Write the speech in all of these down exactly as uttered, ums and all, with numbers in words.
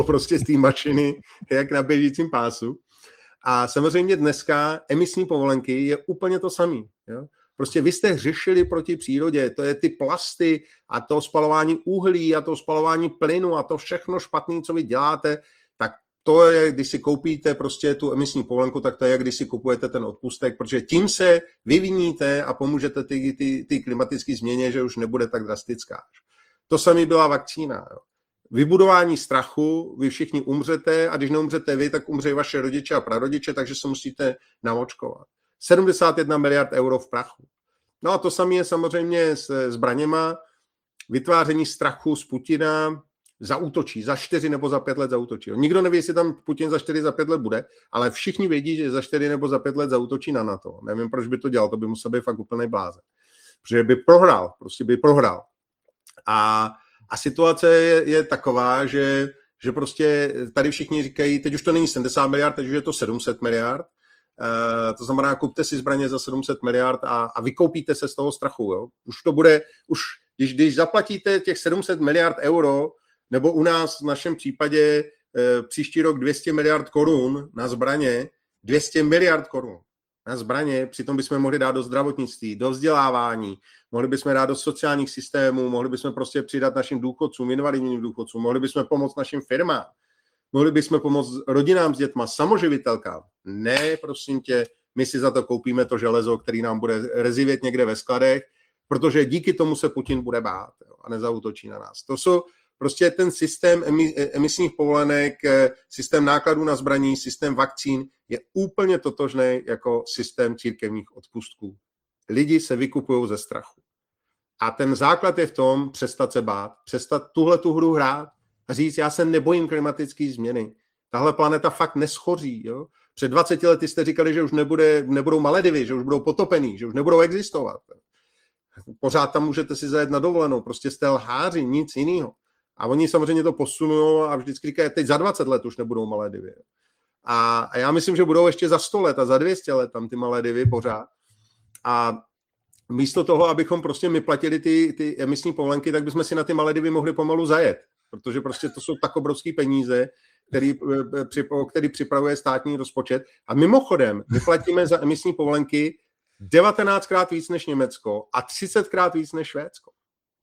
prostě z té mašiny, jak na běžícím pásu. A samozřejmě dneska emisní povolenky je úplně to samé. Prostě vy jste řešili proti přírodě, to je ty plasty a to spalování uhlí a to spalování plynu a to všechno špatné, co vy děláte, tak to je, když si koupíte prostě tu emisní povolenku, tak to je, když si kupujete ten odpustek, protože tím se vyviníte a pomůžete ty, ty, ty klimatické změně, že už nebude tak drastická. To samé byla vakcína. Jo. Vybudování strachu, vy všichni umřete a když neumřete vy, tak umřejí vaše rodiče a prarodiče, takže se musíte naočkovat. sedmdesát jedna miliard euro v prachu. No a to samé je samozřejmě s zbraněma, vytváření strachu z Putina, zaútočí, za čtyři nebo za pět let zaútočí. Nikdo neví, jestli tam Putin za čtyři, za pět let bude, ale všichni vědí, že za čtyři nebo za pět let zaútočí na NATO. Nevím, proč by to dělal, to by musel být fakt úplný blázen. Protože by prohrál, prostě by prohrál. A, a situace je, je taková, že, že prostě tady všichni říkají, teď už to není sedmdesát miliard, teď už je to sedm set miliard. Uh, to znamená, kupte si zbraně za sedm set miliard a, a vykoupíte se z toho strachu. Jo? Už to bude, už když, když zaplatíte těch sedm set miliard euro, nebo u nás v našem případě uh, příští rok dvě stě miliard korun na zbraně, dvě stě miliard korun na zbraně, přitom bychom mohli dát do zdravotnictví, do vzdělávání, mohli bychom dát do sociálních systémů, mohli bychom prostě přidat našim důchodcům, invalidním důchodcům, mohli bychom pomoct našim firmám. Mohli bychom pomoct rodinám s dětma, samoživitelkám. Ne, prosím tě, my si za to koupíme to železo, který nám bude rezivět někde ve skladech, protože díky tomu se Putin bude bát, jo, a nezaútočí na nás. To jsou prostě ten systém emisních povolenek, systém nákladů na zbraní, systém vakcín je úplně totožný jako systém církevních odpustků. Lidi se vykupují ze strachu. A ten základ je v tom přestat se bát, přestat tuhle tu hru hrát, a říct, já se nebojím klimatické změny. Tahle planeta fakt neschoří. Jo? Před dvaceti lety jste říkali, že už nebude, nebudou Maledivy, že už budou potopený, že už nebudou existovat. Pořád tam můžete si zajet na dovolenou, prostě jste lháři, nic jiného. A oni samozřejmě to posunou a vždycky říkají, teď za dvacet let už nebudou Maledivy. A, a já myslím, že budou ještě za sto let a za dvě stě let tam ty Maledivy pořád. A místo toho, abychom prostě my platili ty, ty emisní povolenky, tak bychom si na ty Maledivy mohli pomalu zajet. Protože prostě to jsou tak obrovské peníze, který, který připravuje státní rozpočet. A mimochodem, my platíme za emisní povolenky devatenáctkrát víc než Německo a třicetkrát víc než Švédsko.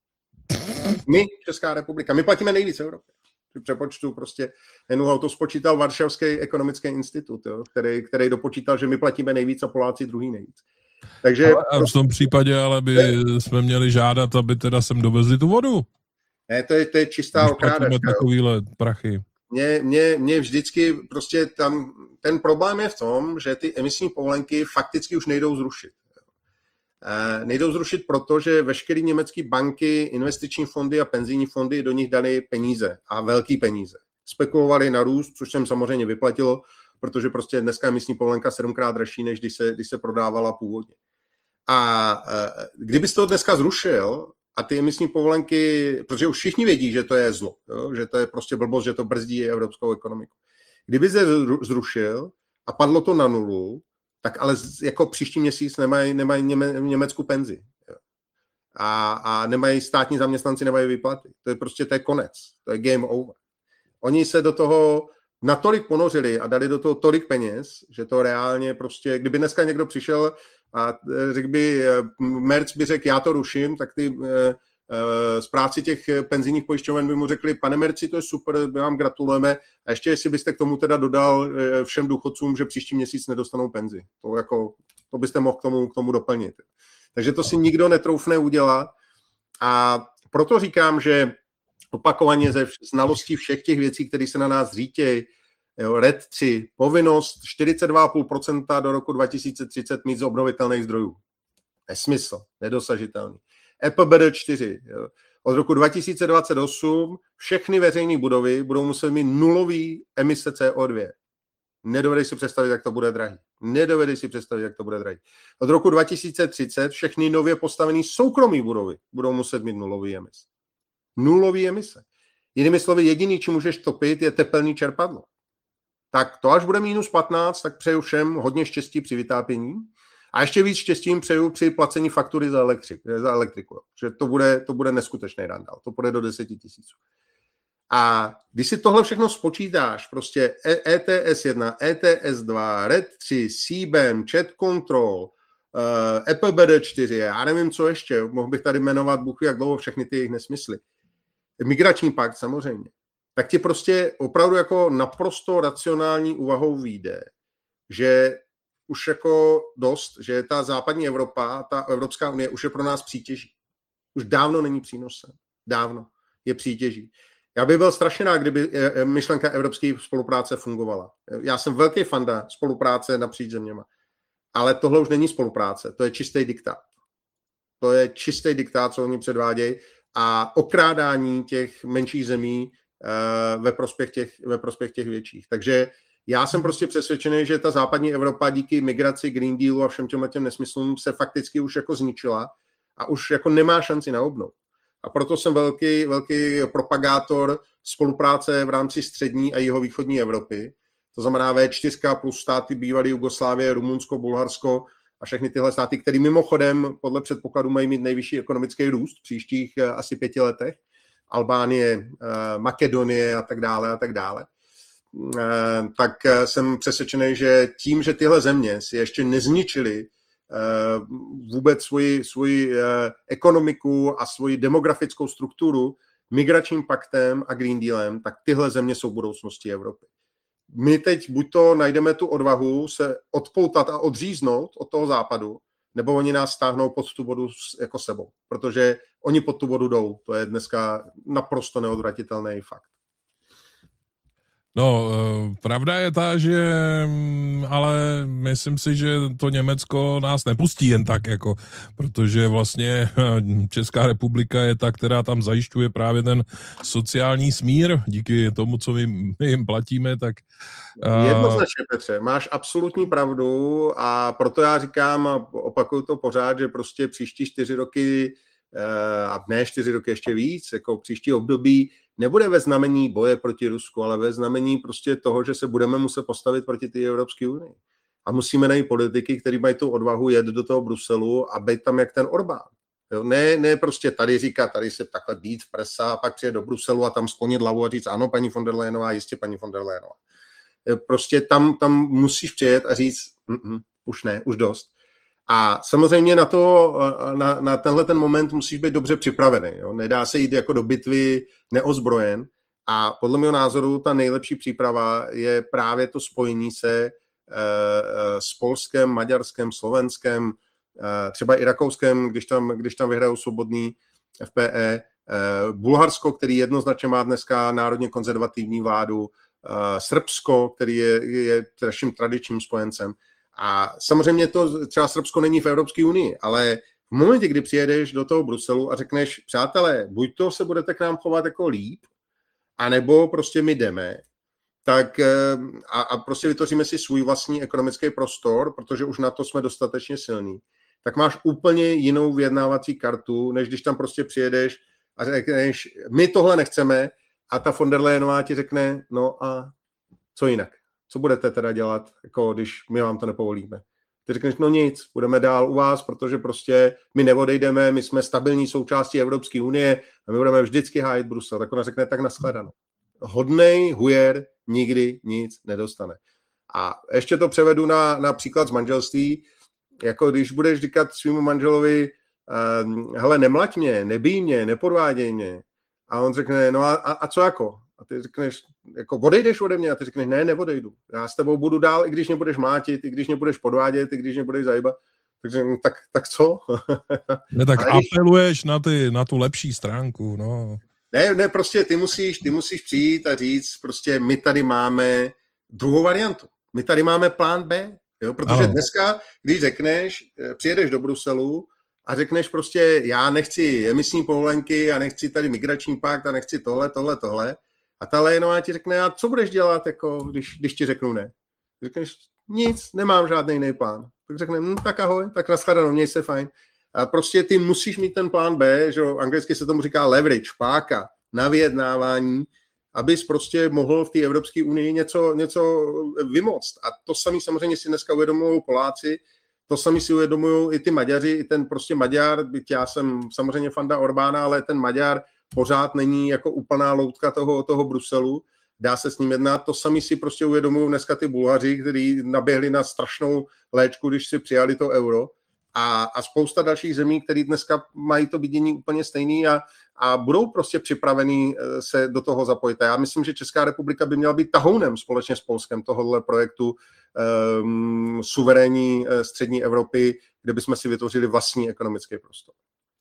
My, Česká republika, my platíme nejvíc v Evropě. Při přepočtu prostě, jenom to spočítal Varšavský ekonomický institut, jo, který, který dopočítal, že my platíme nejvíc a Poláci druhý nejvíc. Takže, a v tom případě ale by jsme měli žádat, aby teda sem dovezli tu vodu. Ne, to je, to je čistá okrádačka. Takovýhle prachy. Mě, mě, mě vždycky prostě tam, ten problém je v tom, že ty emisní povolenky fakticky už nejdou zrušit. E, nejdou zrušit proto, že veškeré německé banky, investiční fondy a penzijní fondy do nich dali peníze a velký peníze. Spekulovali na růst, což jsem samozřejmě vyplatilo, protože prostě dneska emisní povolenka sedmkrát dražší, než když se, když se prodávala původně. A e, kdybyste to dneska zrušil, a ty emisní povolenky, protože už všichni vědí, že to je zlo, jo? Že to je prostě blbost, že to brzdí evropskou ekonomiku. Kdyby se zrušil a padlo to na nulu, tak ale jako příští měsíc nemají, nemají něme, Německu penzi. Jo? A, a nemají státní zaměstnanci, nemají výplaty. To je prostě to je konec. To je game over. Oni se do toho natolik ponořili a dali do toho tolik peněz, že to reálně prostě, kdyby dneska někdo přišel a řekl by, Merc by řekl, já to ruším, tak ty e, správci těch penzijních pojišťoven by mu řekli, pane Merci, to je super, my vám gratulujeme a ještě jestli byste k tomu teda dodal všem důchodcům, že příští měsíc nedostanou penzi. To, jako, to byste mohl k tomu, k tomu doplnit. Takže to si nikdo netroufne udělat a proto říkám, že opakovaně ze znalostí všech těch věcí, které se na nás řítějí, R E D tři, povinnost čtyřicet dva celá pět procenta do roku dva tisíce třicet mít z obnovitelných zdrojů. Nesmysl, nedosažitelný. E P B D čtyři. Jo. Od roku dva tisíce dvacet osm všechny veřejné budovy budou muset mít nulový emise C O dva. Nedovedeš si představit, jak to bude drahý. Nedovedeš si představit, jak to bude drahý. Od roku dva tisíce třicet všechny nově postavené soukromé budovy budou muset mít nulový emise. Nulový emise. Jinými slovy, jediný, čím můžeš topit, je tepelný čerpadlo. Tak to až bude minus patnáct, tak přeju všem hodně štěstí při vytápění a ještě víc štěstím přeju při placení faktury za, elektrik, za elektriku. Že to bude, to bude neskutečný randál, to půjde do deseti tisíců. A když si tohle všechno spočítáš, prostě E T S jedna, E T S dva, R E D tři, C B A M, Chat Control, uh, Apple B D čtyři, já nevím, co ještě, mohl bych tady jmenovat Bůh jak dlouho všechny ty jejich nesmysly. Migrační pakt samozřejmě. Tak ti prostě opravdu jako naprosto racionální úvahou vyjde, že už jako dost, že ta západní Evropa, ta Evropská unie už je pro nás přítěží. Už dávno není přínosem. Dávno je přítěží. Já bych byl strašně rád, kdyby myšlenka evropské spolupráce fungovala. Já jsem velký fanda spolupráce napříč zeměma. Ale tohle už není spolupráce. To je čistý diktát. To je čistý diktát, co oni předvádějí a okrádání těch menších zemí uh, ve prospěch těch, ve prospěch těch větších. Takže já jsem prostě přesvědčený, že ta západní Evropa díky migraci, Green Dealu a všem těmhle těm nesmyslům se fakticky už jako zničila a už jako nemá šanci na obnovu. A proto jsem velký, velký propagátor spolupráce v rámci střední a jihovýchodní Evropy. To znamená V čtyři plus státy bývalé Jugoslávie, Rumunsko, Bulharsko a všechny tyhle státy, které mimochodem podle předpokladu mají mít nejvyšší ekonomický růst v příštích asi pěti letech. Albánie, Makedonie a tak dále a tak dále. Tak jsem přesvědčený, že tím, že tyhle země si ještě nezničily vůbec svoji, svoji ekonomiku a svoji demografickou strukturu migračním paktem a Green Dealem, tak tyhle země jsou budoucností Evropy. My teď buď to najdeme tu odvahu se odpoutat a odříznout od toho západu, nebo oni nás stáhnou pod tu vodu jako sebou, protože oni pod tu vodu jdou. To je dneska naprosto neodvratitelný fakt. No, pravda je ta, že ale myslím si, že to Německo nás nepustí jen tak, jako, protože vlastně Česká republika je ta, která tam zajišťuje právě ten sociální smír, díky tomu, co my, my jim platíme, tak... Jednoznačně, Petře, máš absolutní pravdu a proto já říkám a opakuju to pořád, že prostě příští čtyři roky a ne čtyři roky ještě víc, jako příští období nebude ve znamení boje proti Rusku, ale ve znamení prostě toho, že se budeme muset postavit proti té Evropské unii. A musíme najít politiky, kteří mají tu odvahu jet do toho Bruselu a být tam jak ten Orbán. Jo? Ne, ne prostě tady říkat, tady se takhle být v presa a pak přijde do Bruselu a tam sklonit hlavu a říct ano, paní von der Leyenová, jistě paní von der Leyenová. Prostě tam, tam musíš přijet a říct už ne, už dost. A samozřejmě na, to, na, na tenhle ten moment musíš být dobře připravený. Jo? Nedá se jít jako do bitvy neozbrojen. A podle mého názoru ta nejlepší příprava je právě to spojení se e, s Polskem, Maďarskem, Slovenskem, e, třeba i Rakouskem, když tam, když tam vyhrajou svobodný F P E, e, Bulharsko, který jednoznačně má dneska národně konzervativní vládu, e, Srbsko, který je, je naším tradičním spojencem. A samozřejmě to třeba Srbsko není v Evropské unii, ale v momentě, kdy přijedeš do toho Bruselu a řekneš, přátelé, buď to se budete k nám chovat jako líp, anebo prostě my jdeme, tak a, a prostě vytvoříme si svůj vlastní ekonomický prostor, protože už na to jsme dostatečně silní, tak máš úplně jinou vyjednávací kartu, než když tam prostě přijedeš a řekneš, my tohle nechceme a ta von der Leyenová ti řekne, no a co jinak? Co budete teda dělat, jako když my vám to nepovolíme? Ty řekneš, no nic, budeme dál u vás, protože prostě my neodejdeme, my jsme stabilní součástí Evropské unie a my budeme vždycky hájit Brusel. Tak ona řekne, tak nashledanou. Hodnej hujer nikdy nic nedostane. A ještě to převedu na, na příklad z manželství. Jako když budeš říkat svýmu manželovi, uh, hele, nemlaď mě, nebij mě, nepodváděj mě. A on řekne, no a, a, a co jako? A ty řekneš, jako odejdeš ode mě? A ty řekneš, ne, neodejdu. Já s tebou budu dál, i když mě budeš mlátit, i když mě budeš podvádět, i když mě budeš zajíbat. Takže tak, tak co? Ne, tak apeluješ na, ty, na tu lepší stránku, no. Ne, ne, prostě ty musíš, ty musíš přijít a říct, prostě my tady máme druhou variantu. My tady máme plán B, jo? Protože ano. Dneska, když řekneš, přijedeš do Bruselu a řekneš prostě, já nechci emisní povolenky, já nechci tady migrační pakt a nechci tohle, tohle, tohle. A ta Leyenová ti řekne, a co budeš dělat, jako, když, když ti řeknu ne? Řekneš, nic, nemám žádný jiný plán. Tak řekne, hm, tak ahoj, tak nashledanou, měj se fajn. A prostě ty musíš mít ten plán B, že anglicky se tomu říká leverage, páka, na vyjednávání, abys prostě mohl v té Evropské unii něco, něco vymoct. A to samý samozřejmě si dneska uvědomují Poláci, to samý si uvědomují i ty Maďaři, i ten prostě Maďar, byť já jsem samozřejmě fanda Orbána, ale ten Maďar pořád není jako úplná loutka toho, toho Bruselu, dá se s ním jednat. To sami si prostě uvědomují dneska ty Bulhaři, kteří naběhli na strašnou léčku, když si přijali to euro. A, a spousta dalších zemí, které dneska mají to vidění úplně stejný a, a budou prostě připravení se do toho zapojit. A já myslím, že Česká republika by měla být tahounem společně s Polskem tohohle projektu um, suverénní střední Evropy, kde bychom si vytvořili vlastní ekonomický prostor.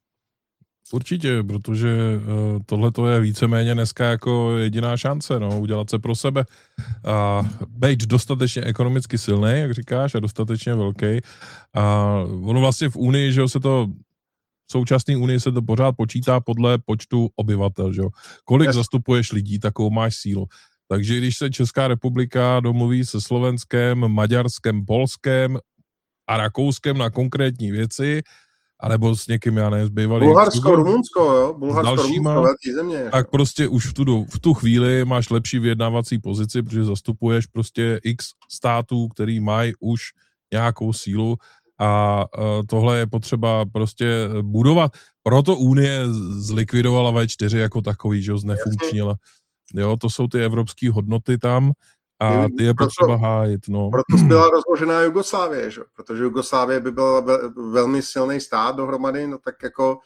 Určitě, protože uh, tohle to je víceméně dneska jako jediná šance, no, udělat se pro sebe a být dostatečně ekonomicky silný, jak říkáš, a dostatečně velký. A ono vlastně v Unii, že jo, se to v současné Unii se to pořád počítá podle počtu obyvatel, že jo. Kolik yes. zastupuješ lidí, takovou máš sílu. Takže když se Česká republika domluví se Slovenskem, Maďarskem, Polskem a Rakouskem na konkrétní věci, anebo s někým, já nevím, zbývalý... Bulharsko, Rumunsko, jo? Bulharsko, Rumunsko, velký země. Tak prostě už v tu, v tu chvíli máš lepší vyjednávací pozici, protože zastupuješ prostě x států, který mají už nějakou sílu a uh, tohle je potřeba prostě budovat. Proto Unie zlikvidovala vé čtyři jako takový, že ho znefunkčnila. Jo, to jsou ty evropské hodnoty tam a ty je potřeba hájit. No. Proto byla rozložená Jugoslávie, že? Protože Jugoslávie by byla velmi silný stát dohromady, no tak jako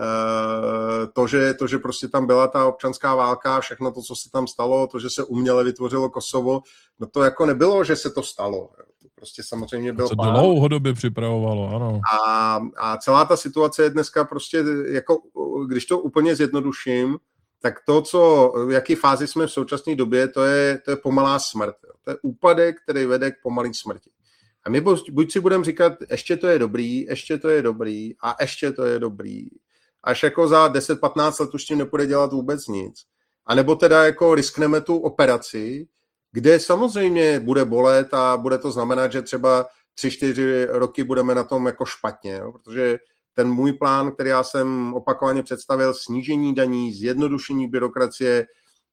e, to, že, to, že prostě tam byla ta občanská válka, všechno to, co se tam stalo, to, že se uměle vytvořilo Kosovo, no to jako nebylo, že se to stalo. To prostě samozřejmě byl plán. Se dlouhodobě připravovalo, ano. A, a celá ta situace je dneska prostě, jako, když to úplně zjednoduším, tak to, co, v jaký fázi jsme v současné době, to je, to je pomalá smrt. Jo. To je úpadek, který vede k pomalé smrti. A my buď si budeme říkat, ještě to je dobrý, ještě to je dobrý a ještě to je dobrý. Až jako za deset patnáct let už tím nepůjde dělat vůbec nic. A nebo teda jako riskneme tu operaci, kde samozřejmě bude bolet a bude to znamenat, že třeba tři, čtyři roky budeme na tom jako špatně, jo. Protože ten můj plán, který já jsem opakovaně představil, snížení daní, zjednodušení byrokracie,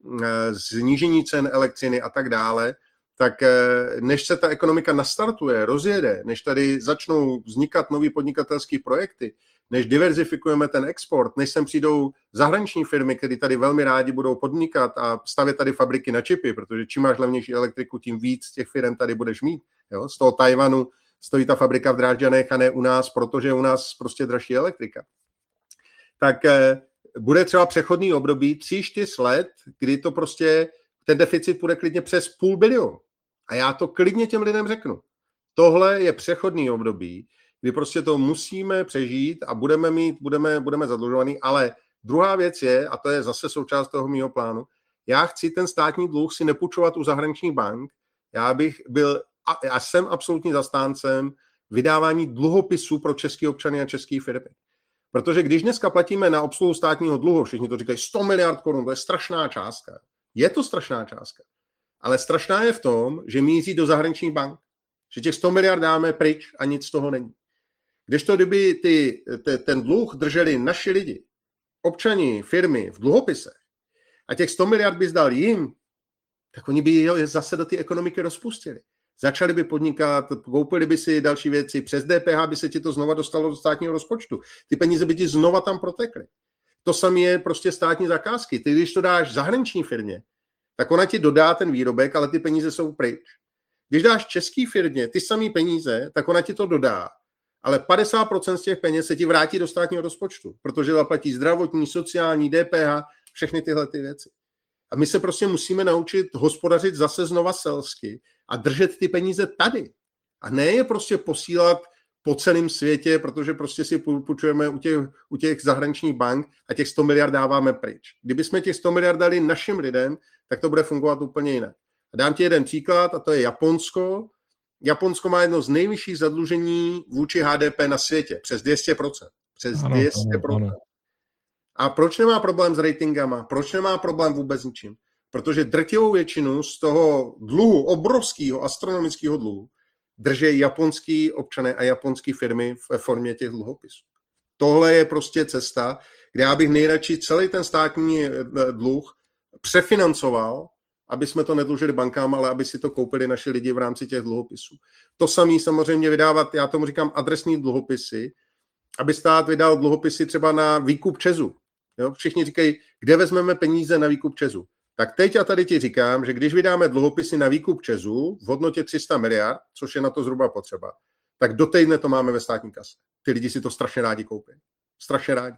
snížení cen elektřiny a tak dále, tak než se ta ekonomika nastartuje, rozjede, než tady začnou vznikat nový podnikatelské projekty, než diverzifikujeme ten export, než sem přijdou zahraniční firmy, které tady velmi rádi budou podnikat a stavět tady fabriky na čipy, protože čím máš levnější elektriku, tím víc těch firm tady budeš mít. Jo? Z toho Tajvanu stojí ta fabrika v Drážďanech a ne u nás, protože u nás prostě dražší elektrika. Tak eh, bude třeba přechodný období tři čtyři let, kdy to prostě, ten deficit bude klidně přes půl bilionu. A já to klidně těm lidem řeknu. Tohle je přechodný období, kdy prostě to musíme přežít a budeme mít, budeme, budeme zadlužovaný, ale druhá věc je, a to je zase součást toho mýho plánu, já chci ten státní dluh si nepůjčovat u zahraničních bank, já bych byl a já jsem absolutní zastáncem vydávání dluhopisů pro české občany a české firmy. Protože když dneska platíme na obsluhu státního dluhu, všichni to říkají sto miliard korun, to je strašná částka. Je to strašná částka. Ale strašná je v tom, že míří do zahraničních bank. Že těch sto miliard dáme pryč a nic z toho není. Kdežto kdyby ty, ty, ten dluh drželi naši lidi, občani, firmy v dluhopisech a těch sto miliard by zdal jim, tak oni by je zase do té ekonomiky rozpustili. Začali by podnikat, koupili by si další věci, přes D P H by se ti to znova dostalo do státního rozpočtu. Ty peníze by ti znova tam protekly. To samé je prostě státní zakázky. Ty, když to dáš zahraniční firmě, tak ona ti dodá ten výrobek, ale ty peníze jsou pryč. Když dáš český firmě ty samé peníze, tak ona ti to dodá, ale padesát procent z těch peněz se ti vrátí do státního rozpočtu, protože zaplatí zdravotní, sociální, D P H, všechny tyhle ty věci. A my se prostě musíme naučit hospodařit zase znova selsky a držet ty peníze tady. A ne je prostě posílat po celém světě, protože prostě si půjčujeme u těch, u těch zahraničních bank a těch sto miliard dáváme pryč. Kdyby jsme těch sto miliard dali našim lidem, tak to bude fungovat úplně jinak. A dám ti jeden příklad, a to je Japonsko. Japonsko má jedno z nejvyšších zadlužení vůči H D P na světě, přes dvě stě procent. Přes ano, dvě stě procent. Ano, ano. A proč nemá problém s ratingama? Proč nemá problém vůbec ničím? Protože drtivou většinu z toho dluhu, obrovského astronomického dluhu, drží japonský občané a japonské firmy ve formě těch dluhopisů. Tohle je prostě cesta, kde já bych nejradši celý ten státní dluh přefinancoval, aby jsme to nedlužili bankám, ale aby si to koupili naši lidi v rámci těch dluhopisů. To samé samozřejmě vydávat, já tomu říkám adresní dluhopisy, aby stát vydal dluhopisy třeba na výkup ČEZu. Jo? Všichni říkají, kde vezmeme peníze na výkup ČEZu. Tak teď já tady ti říkám, že když vydáme dluhopisy na výkup ČEZu v hodnotě tři sta miliard, což je na to zhruba potřeba, tak do týdne to máme ve státní kase. Ty lidi si to strašně rádi koupí. Strašně rádi.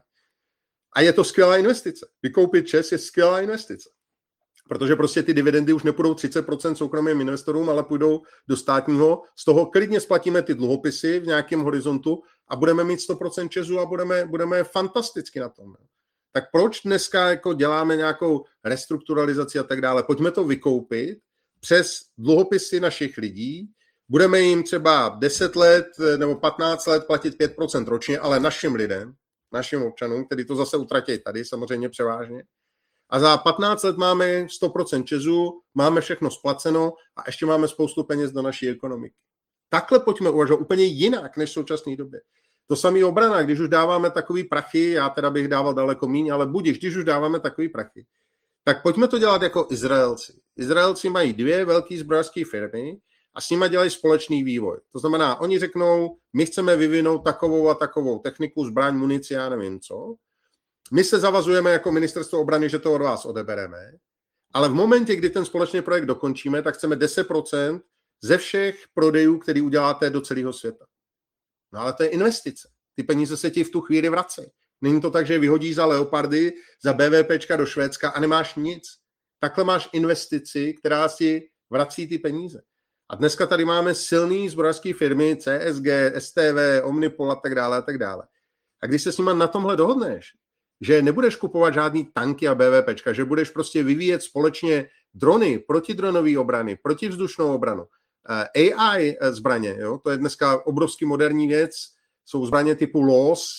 A je to skvělá investice. Vykoupit ČEZ je skvělá investice. Protože prostě ty dividendy už nepůjdou třicet procent soukromým investorům, ale půjdou do státního. Z toho klidně splatíme ty dluhopisy v nějakém horizontu a budeme mít sto procent ČEZu a budeme, budeme fantasticky na tom. Tak proč dneska jako děláme nějakou restrukturalizaci a tak dále? Pojďme to vykoupit přes dluhopisy našich lidí. Budeme jim třeba deset let nebo patnáct let platit pět procent ročně, ale našim lidem, našim občanům, kteří to zase utratí tady, samozřejmě převážně. A za patnáct let máme sto procent ČEZu, máme všechno splaceno a ještě máme spoustu peněz do naší ekonomiky. Takhle pojďme uvažovat úplně jinak než v současné době. To samý obrana, když už dáváme takový prachy, já teda bych dával daleko míň, ale budiš, když už dáváme takový prachy, tak pojďme to dělat jako Izraelci. Izraelci mají dvě velké zbrojařské firmy a s nimi dělají společný vývoj. To znamená, oni řeknou, my chceme vyvinout takovou a takovou techniku, zbraň, munici, já nevím co. My se zavazujeme jako ministerstvo obrany, že to od vás odebereme, ale v momentě, kdy ten společný projekt dokončíme, tak chceme deset procent ze všech prodejů, který uděláte do celého světa. No ale to je investice. Ty peníze se ti v tu chvíli vracejí. Není to tak, že vyhodíš za Leopardy, za BVPčka do Švédska a nemáš nic. Takhle máš investici, která si vrací ty peníze. A dneska tady máme silný zbrojařské firmy, C S G, S T V, Omnipol a tak dále a tak dále. A když se s nimi na tomhle dohodneš, že nebudeš kupovat žádný tanky a BVPčka, že budeš prostě vyvíjet společně drony, protidronové obrany, protivzdušnou obranu, A I zbraně, jo? To je dneska obrovský moderní věc, jsou zbraně typu L O S,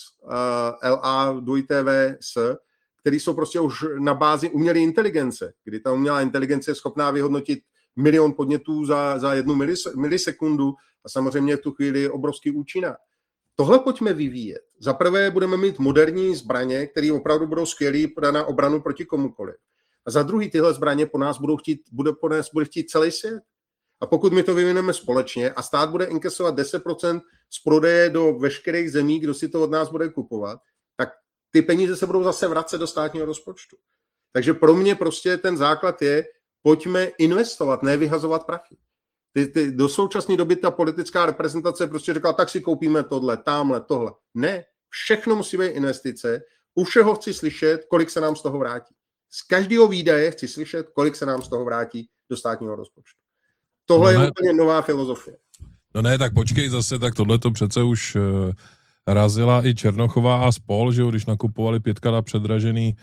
L A dvojité V S, které jsou prostě už na bázi umělé inteligence, kdy ta umělá inteligence je schopná vyhodnotit milion podnětů za, za jednu milisekundu a samozřejmě v tu chvíli je obrovský účinná. Tohle pojďme vyvíjet. Za prvé budeme mít moderní zbraně, které opravdu budou skvělé na obranu proti komukoliv. A za druhý tyhle zbraně po nás budou chtít, bude po nás bude chtít celý svět. A pokud my to vyvineme společně a stát bude inkasovat deset procent z prodeje do veškerých zemí, kdo si to od nás bude kupovat, tak ty peníze se budou zase vracet do státního rozpočtu. Takže pro mě prostě ten základ je, pojďme investovat, ne vyhazovat prachy. Ty, ty, do současné doby ta politická reprezentace prostě řekla, tak si koupíme tohle, tamhle, tohle. Ne, všechno musí být investice. U všeho chci slyšet, kolik se nám z toho vrátí. Z každého výdaje chci slyšet, kolik se nám z toho vrátí do státního rozpočtu. Tohle no ne, je úplně nová filozofie. No ne, tak počkej zase, tak tohle to přece už uh, razila i Černochová a spol, že jo, když nakupovali pětka předražený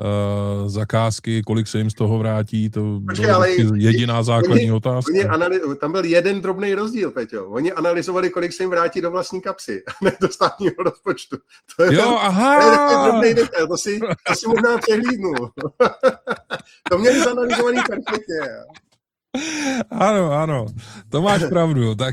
Uh, zakázky, kolik se jim z toho vrátí, to byla jediná základní oni, otázka. Oni anali- tam byl jeden drobný rozdíl, Peťo. Oni analyzovali, kolik se jim vrátí do vlastní kapsy, a ne do státního rozpočtu. To je, jo, aha! To je takový drobný detail, to si, to si možná přehlídnul. To měli zanalizovaný perfektně. Ano, ano, to máš pravdu, tak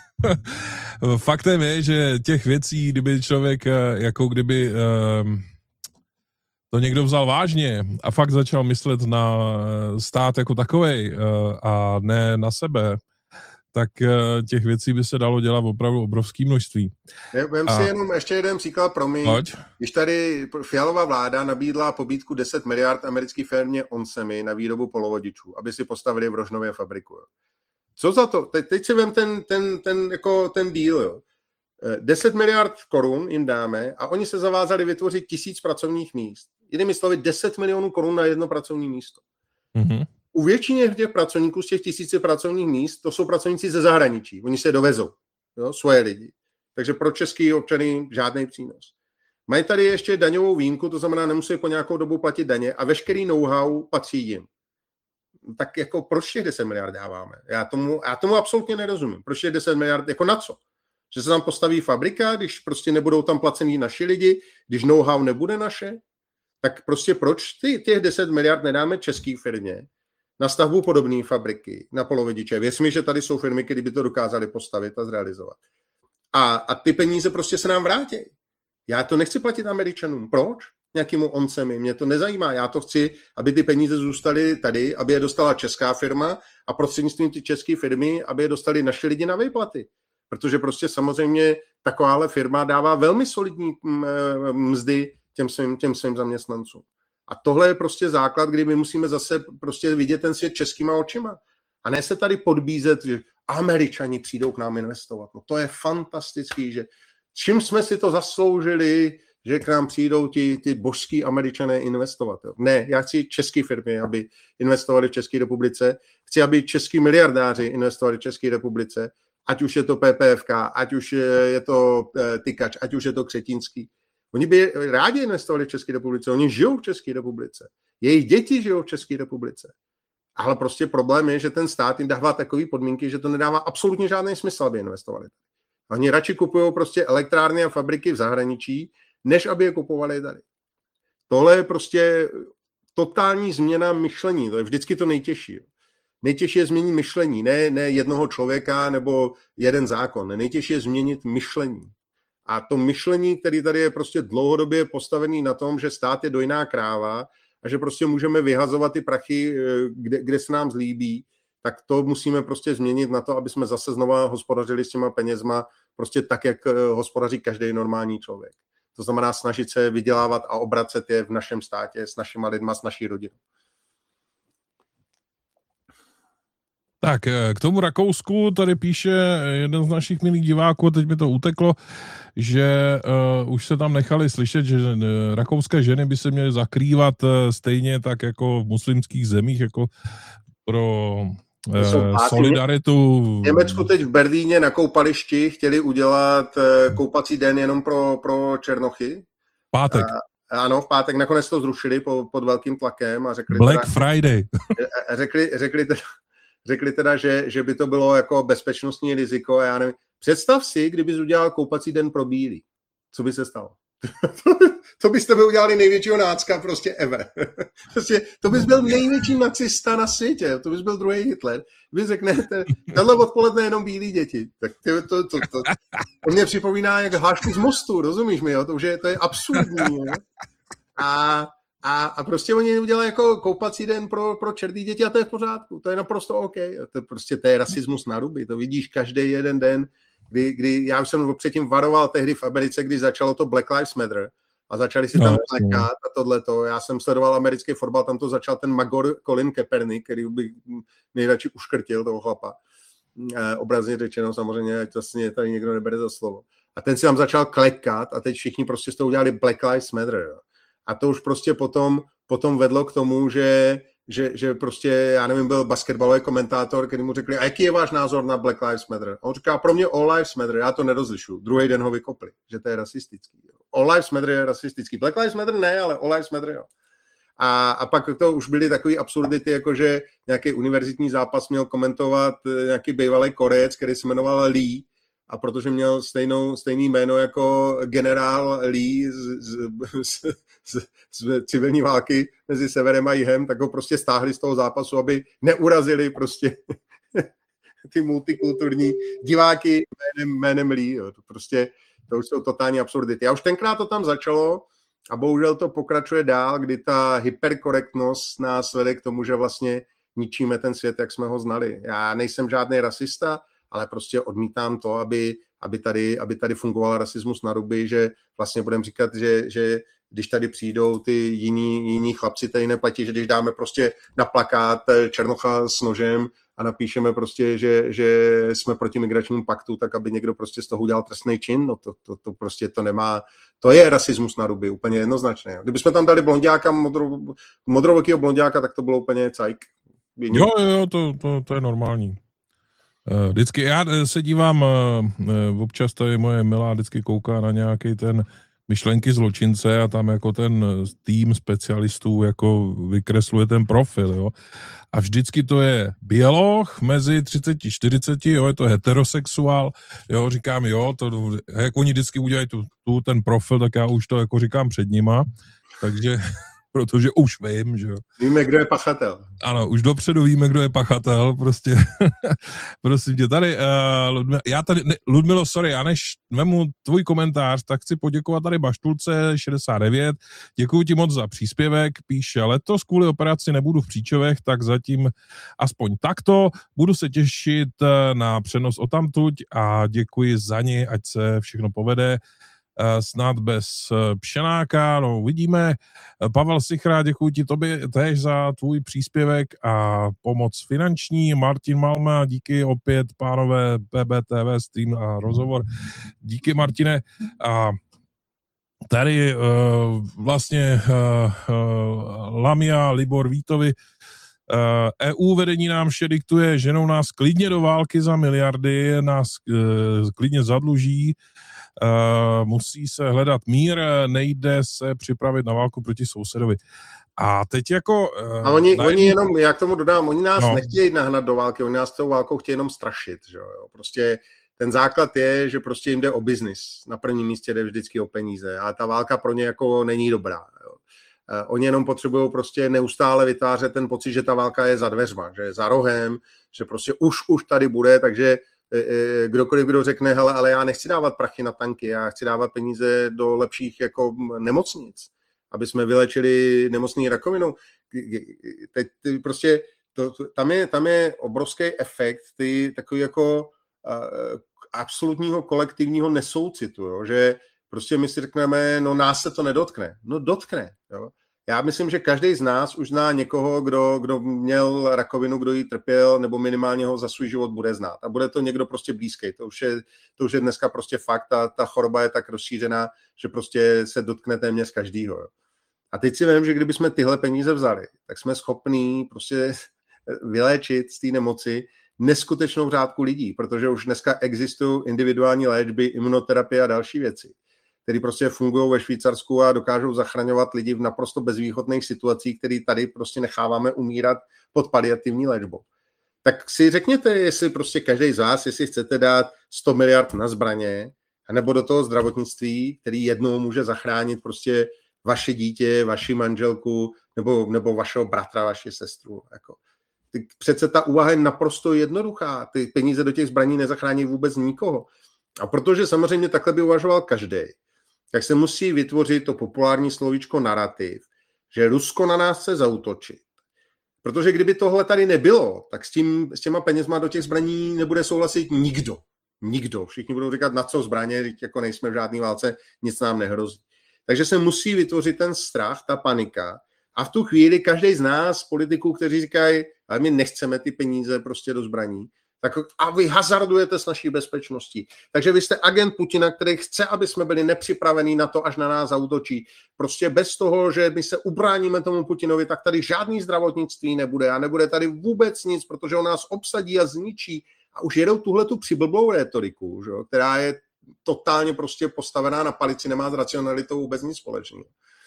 faktem je, že těch věcí, kdyby člověk, jako kdyby um, to někdo vzal vážně a fakt začal myslet na stát jako takovej a ne na sebe, tak těch věcí by se dalo dělat opravdu obrovské množství. Vem si jenom ještě jeden příklad pro mě. Pojď. Když tady Fialová vláda nabídla pobídku deset miliard americké firmě Onsemi na výrobu polovodičů, aby si postavili v Rožnově fabriku. Co za to? Te, teď si vem ten, ten, ten, jako ten deal, jo. deset miliard korun jim dáme a oni se zavázali vytvořit tisíc pracovních míst. Jinými slovy, deset milionů korun na jedno pracovní místo. Mm-hmm. U většině těch pracovníků z těch tisíci pracovních míst, to jsou pracovníci ze zahraničí. Oni se dovezou, jo, svoje lidi. Takže pro český občany žádný přínos. Mají tady ještě daňovou výjimku, to znamená, nemusí po nějakou dobu platit daně a veškerý know-how patří jim. Tak jako proč těch deset miliard dáváme? Já tomu, já tomu absolutně nerozumím. Proč těch deset miliard, jako na co? Že se tam postaví fabrika, když prostě nebudou tam placení naši lidi, když know-how nebude naše? Tak prostě proč ty, těch deset miliard nedáme české firmě na stavbu podobné fabriky, na polovodiče? Věř mi, že tady jsou firmy, které by to dokázaly postavit a zrealizovat. A, a ty peníze prostě se nám vrátí. Já to nechci platit Američanům. Proč? Nějakému Onsemi. Mě to nezajímá. Já to chci, aby ty peníze zůstaly tady, aby je dostala česká firma a prostřednictvím ty české firmy, aby je dostali naši lidi na výplaty. Protože prostě samozřejmě takováhle firma dává velmi solidní mzdy těm svým, těm svým zaměstnancům. A tohle je prostě základ, kdy my musíme zase prostě vidět ten svět českýma očima. A ne se tady podbízet, že Američani přijdou k nám investovat. No to je fantastický, že čím jsme si to zasloužili, že k nám přijdou ti, ty božský Američané investovat. Jo. Ne, já chci české firmy, aby investovali v České republice. Chci, aby český miliardáři investovali v České republice, ať už je to P P F K, ať už je to Tykač, ať už je to Křetínský. Oni by rádi investovali v České republice, oni žijou v České republice. Jejich děti žijou v České republice. Ale prostě problém je, že ten stát jim dává takové podmínky, že to nedává absolutně žádný smysl, aby investovali. Oni radši kupují prostě elektrárny a fabriky v zahraničí, než aby je kupovali tady. Tohle je prostě totální změna myšlení. To je vždycky to nejtěžší. Nejtěžší je změnit myšlení, ne, ne jednoho člověka nebo jeden zákon. Nejtěžší je změnit myšlení. A to myšlení, který tady je prostě dlouhodobě postavený na tom, že stát je dojná kráva a že prostě můžeme vyhazovat ty prachy, kde, kde se nám zlíbí, tak to musíme prostě změnit na to, aby jsme zase znova hospodařili s těma penězma prostě tak, jak hospodaří každý normální člověk. To znamená snažit se vydělávat a obracet je v našem státě s našima lidma, s naší rodinou. Tak, k tomu Rakousku tady píše jeden z našich milých diváků, teď mi to uteklo, že uh, už se tam nechali slyšet, že uh, rakouské ženy by se měly zakrývat uh, stejně tak jako v muslimských zemích, jako pro uh, solidaritu. V Německu teď v Berlíně na koupališti chtěli udělat uh, koupací den jenom pro, pro černochy. Pátek. Uh, Ano, v pátek nakonec to zrušili po, pod velkým tlakem a řekli Black teda, Friday. řekli, řekli teda, řekli teda že, že by to bylo jako bezpečnostní riziko. Já nevím. Představ si, kdybys udělal koupací den pro bílý. Co by se stalo? To byste by udělali největšího nácka prostě ever. Prostě, to bys byl největší nacista na světě. To bys byl druhý Hitler. Vy řeknete, tenhle odpoledne jenom bílí děti. Tak to, to, to, to, to mě připomíná jak hlášky z mostu, rozumíš mi? Jo? To, že to je absurdní. Jo? A, a, a prostě oni udělají jako koupací den pro, pro čerdý děti a to je v pořádku. To je naprosto OK. To, prostě, to je rasismus na ruby. To vidíš každý jeden den, kdy, kdy já už jsem předtím varoval tehdy v Americe, když začalo to Black Lives Matter a začali si tam plakat a tohleto. Já jsem sledoval americký fotbal, tam to začal ten magor Colin Kaepernick, který by nejradši uškrtil toho chlapa. E, obrazně řečeno samozřejmě, ať vlastně tady někdo nebere za slovo. A ten si tam začal klekat a teď všichni prostě z toho udělali Black Lives Matter. Jo. A to už prostě potom, potom vedlo k tomu, že, že, že prostě, já nevím, byl basketbalový komentátor, který mu řekli, a jaký je váš názor na Black Lives Matter? A on říká, pro mě All Lives Matter, já to nerozlišu. Druhý den ho vykopli, že to je rasistický. Jo. All Lives Matter je rasistický. Black Lives Matter ne, ale All Lives Matter jo. A, a pak to už byly takové absurdity, jako že nějaký univerzitní zápas měl komentovat nějaký bývalý Korejec, který se jmenoval Lee, a protože měl stejnou, stejný jméno jako generál Lee z, z, z, z, z civilní války mezi severem a jihem, tak ho prostě stáhli z toho zápasu, aby neurazili prostě ty multikulturní diváky jménem, jménem Lee. Jo. To prostě, to už jsou totální absurdity. A už tenkrát to tam začalo a bohužel to pokračuje dál, kdy ta hyperkorektnost nás vede k tomu, že vlastně ničíme ten svět, jak jsme ho znali. Já nejsem žádný rasista, ale prostě odmítám to, aby, aby, tady, aby tady fungoval rasismus na ruby, že vlastně budeme říkat, že, že když tady přijdou ty jiní, jiní chlapci, tady neplatí, že když dáme prostě na plakát černocha s nožem a napíšeme prostě, že, že jsme proti migračnímu paktu, tak aby někdo prostě z toho udělal trestný čin, no to, to, to prostě to nemá, to je rasismus na ruby, úplně jednoznačně. Kdybychom tam dali blonďáka, modro, modrovokýho blonďáka, tak to bylo úplně cajk. Jo, jo, to, to, to je normální. Vždycky, já se dívám, občas to je moje milá, vždycky kouká na nějaký ten myšlenky zločince a tam jako ten tým specialistů jako vykresluje ten profil, jo. A vždycky to je běloch mezi třicet a čtyřicet, jo, je to heterosexuál, jo, říkám, jo, to, jak oni vždycky udělají tu, tu ten profil, tak já už to jako říkám před nima, takže... protože už vím, že jo. Víme, kdo je pachatel. Ano, už dopředu víme, kdo je pachatel, prostě. Prosím tě, tady, uh, Ludmilo, já tady, ne, Ludmilo, sorry, já než vemu tvůj komentář, tak chci poděkovat tady Baštulce šedesát devět, děkuji ti moc za příspěvek, píše, letos kvůli operaci nebudu v Příčovech, tak zatím aspoň takto, budu se těšit na přenos odtamtuť a děkuji za ní, ať se všechno povede. snad bez Pšenáka, no uvidíme. Pavel Sichra, děkuji ti tobě též za tvůj příspěvek a pomoc finanční. Martin Malma, díky opět, pánové, P B T V, stream a rozhovor. Díky, Martine. A tady uh, vlastně uh, uh, Lamia Libor Vítovi, uh, E U vedení nám vše diktuje, ženou nás klidně do války za miliardy, nás uh, klidně zadluží, uh, musí se hledat mír, nejde se připravit na válku proti sousedovi. A teď jako... Uh, a oni, najím... oni jenom, já k tomu dodám, oni nás no. nechtějí nahnat do války, oni nás tou válkou chtějí jenom strašit, že jo, prostě ten základ je, že prostě jim jde o biznis. Na prvním místě jde vždycky o peníze. A ta válka pro ně jako není dobrá. Jo. Oni jenom potřebují prostě neustále vytvářet ten pocit, že ta válka je za dveřma, že je za rohem, že prostě už, už tady bude, takže kdokoliv, kdo řekne, hele, ale já nechci dávat prachy na tanky, já chci dávat peníze do lepších jako nemocnic, aby jsme vylečili nemocný rakovinou. Teď prostě to, tam, je, tam je obrovský efekt, ty takový jako absolutního kolektivního nesoucitu, jo? Že prostě my si řekneme, no nás se to nedotkne. No dotkne. Jo? Já myslím, že každý z nás už zná někoho, kdo, kdo měl rakovinu, kdo ji trpěl, nebo minimálně ho za svůj život bude znát. A bude to někdo prostě blízký. To už je, to už je dneska prostě fakt. Ta, ta choroba je tak rozšířená, že prostě se dotkne téměř každýho. Jo? A teď si vím, že kdybychom tyhle peníze vzali, tak jsme schopní prostě vyléčit z té nemoci neskutečnou řádku lidí, protože už dneska existují individuální léčby, imunoterapie a další věci, které prostě fungují ve Švýcarsku a dokážou zachraňovat lidi v naprosto bezvýchodných situacích, které tady prostě necháváme umírat pod paliativní léčbou. Tak si řekněte, jestli prostě každý z vás, jestli chcete dát sto miliard na zbraně, anebo do toho zdravotnictví, který jednou může zachránit prostě vaše dítě, vaši manželku, nebo, nebo vašeho bratra, vaši sestru, jako. Přece ta úvaha je naprosto jednoduchá. Ty peníze do těch zbraní nezachrání vůbec nikoho. A protože samozřejmě takhle by uvažoval každý, tak se musí vytvořit to populární slovíčko narativ, že Rusko na nás chce zaútočit. Protože kdyby tohle tady nebylo, tak s, tím, s těma penězma do těch zbraní nebude souhlasit nikdo. Nikdo. Všichni budou říkat, na co zbraně, jako nejsme v žádné válce, nic nám nehrozí. Takže se musí vytvořit ten strach, ta panika. A v tu chvíli každý z nás, politiků, kteří říkají, ale my nechceme ty peníze prostě do zbraní, tak a vy hazardujete s naší bezpečností. Takže vy jste agent Putina, který chce, aby jsme byli nepřipravení na to, až na nás zaútočí. Prostě bez toho, že my se ubráníme tomu Putinovi, tak tady žádný zdravotnictví nebude a nebude tady vůbec nic, protože on nás obsadí a zničí. A už jedou tuhletu přiblblou rétoriku, že, která je totálně prostě postavená na palici, nemá s racionalitou vůbec nic společného.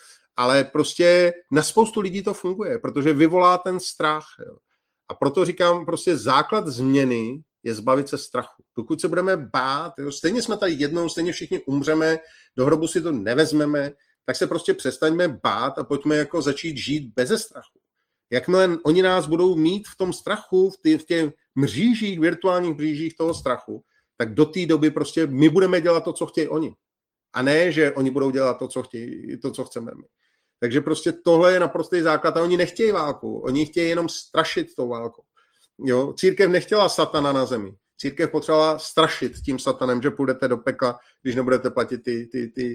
Ale prostě na spoustu lidí to funguje, protože vyvolá ten strach. Jo. A proto říkám, prostě základ změny je zbavit se strachu. Pokud se budeme bát, jo, stejně jsme tady jednou, stejně všichni umřeme, do hrobu si to nevezmeme, tak se prostě přestaňme bát a pojďme jako začít žít beze strachu. Jakmile oni nás budou mít v tom strachu, v, tý, v těch mřížích, virtuálních mřížích toho strachu, tak do té doby prostě my budeme dělat to, co chtějí oni. A ne, že oni budou dělat to, co chtějí, to, co chceme my. Takže prostě tohle je naprostý základ a oni nechtějí válku, oni chtějí jenom strašit tou válkou. Jo? Církev nechtěla satana na zemi. Církev potřebovala strašit tím satanem, že půjdete do pekla, když nebudete platit ty, ty, ty,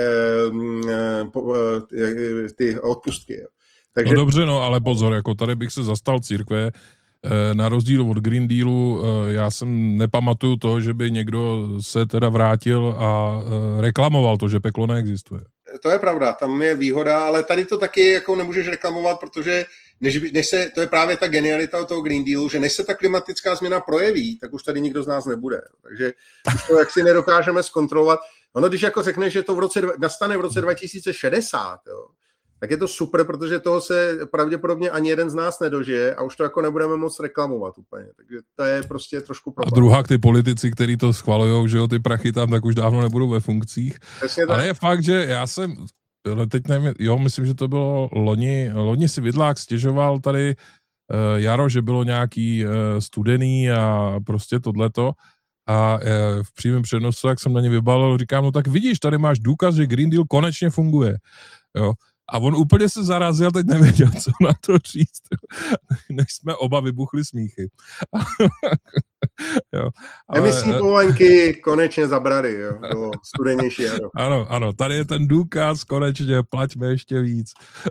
eh, ty, ty odpustky. Jo? Takže... No dobře, no, ale pozor, jako tady bych se zastal církve, na rozdíl od Green Dealu, já jsem nepamatuju to, že by někdo se teda vrátil a reklamoval to, že peklo neexistuje. To je pravda, tam je výhoda, ale tady to taky jako nemůžeš reklamovat, protože než, než se, to je právě ta genialita toho Green Dealu, že než se ta klimatická změna projeví, tak už tady nikdo z nás nebude. Takže už to jaksi nedokážeme zkontrolovat. Ono, když jako řekneš, že to v roce, nastane v roce dva tisíce šedesát, jo, tak je to super, protože toho se pravděpodobně ani jeden z nás nedožije a už to jako nebudeme moc reklamovat úplně. Takže to je prostě trošku problém. A druhá, ty politici, kteří to schvalujou, že jo, ty prachy tam, tak už dávno nebudou ve funkcích. Ale je fakt, že já jsem, teď nevím, jo, myslím, že to bylo loni, loni si Vidlák stěžoval tady uh, jaro, že bylo nějaký uh, studený a prostě tohleto. A uh, v přímém přenosu, jak jsem na ně vybalil, říkám, no tak vidíš, tady máš důkaz, že Green Deal konečně funguje. Jo. A on úplně se zarazil, teď nevěděl, co na to říct, než jsme oba vybuchli smíchy. Jo, ale, Emisní povolenky konečně zabrali, jo, bylo studenější jaro. Ano, ano, tady je ten důkaz, konečně, plaťme ještě víc.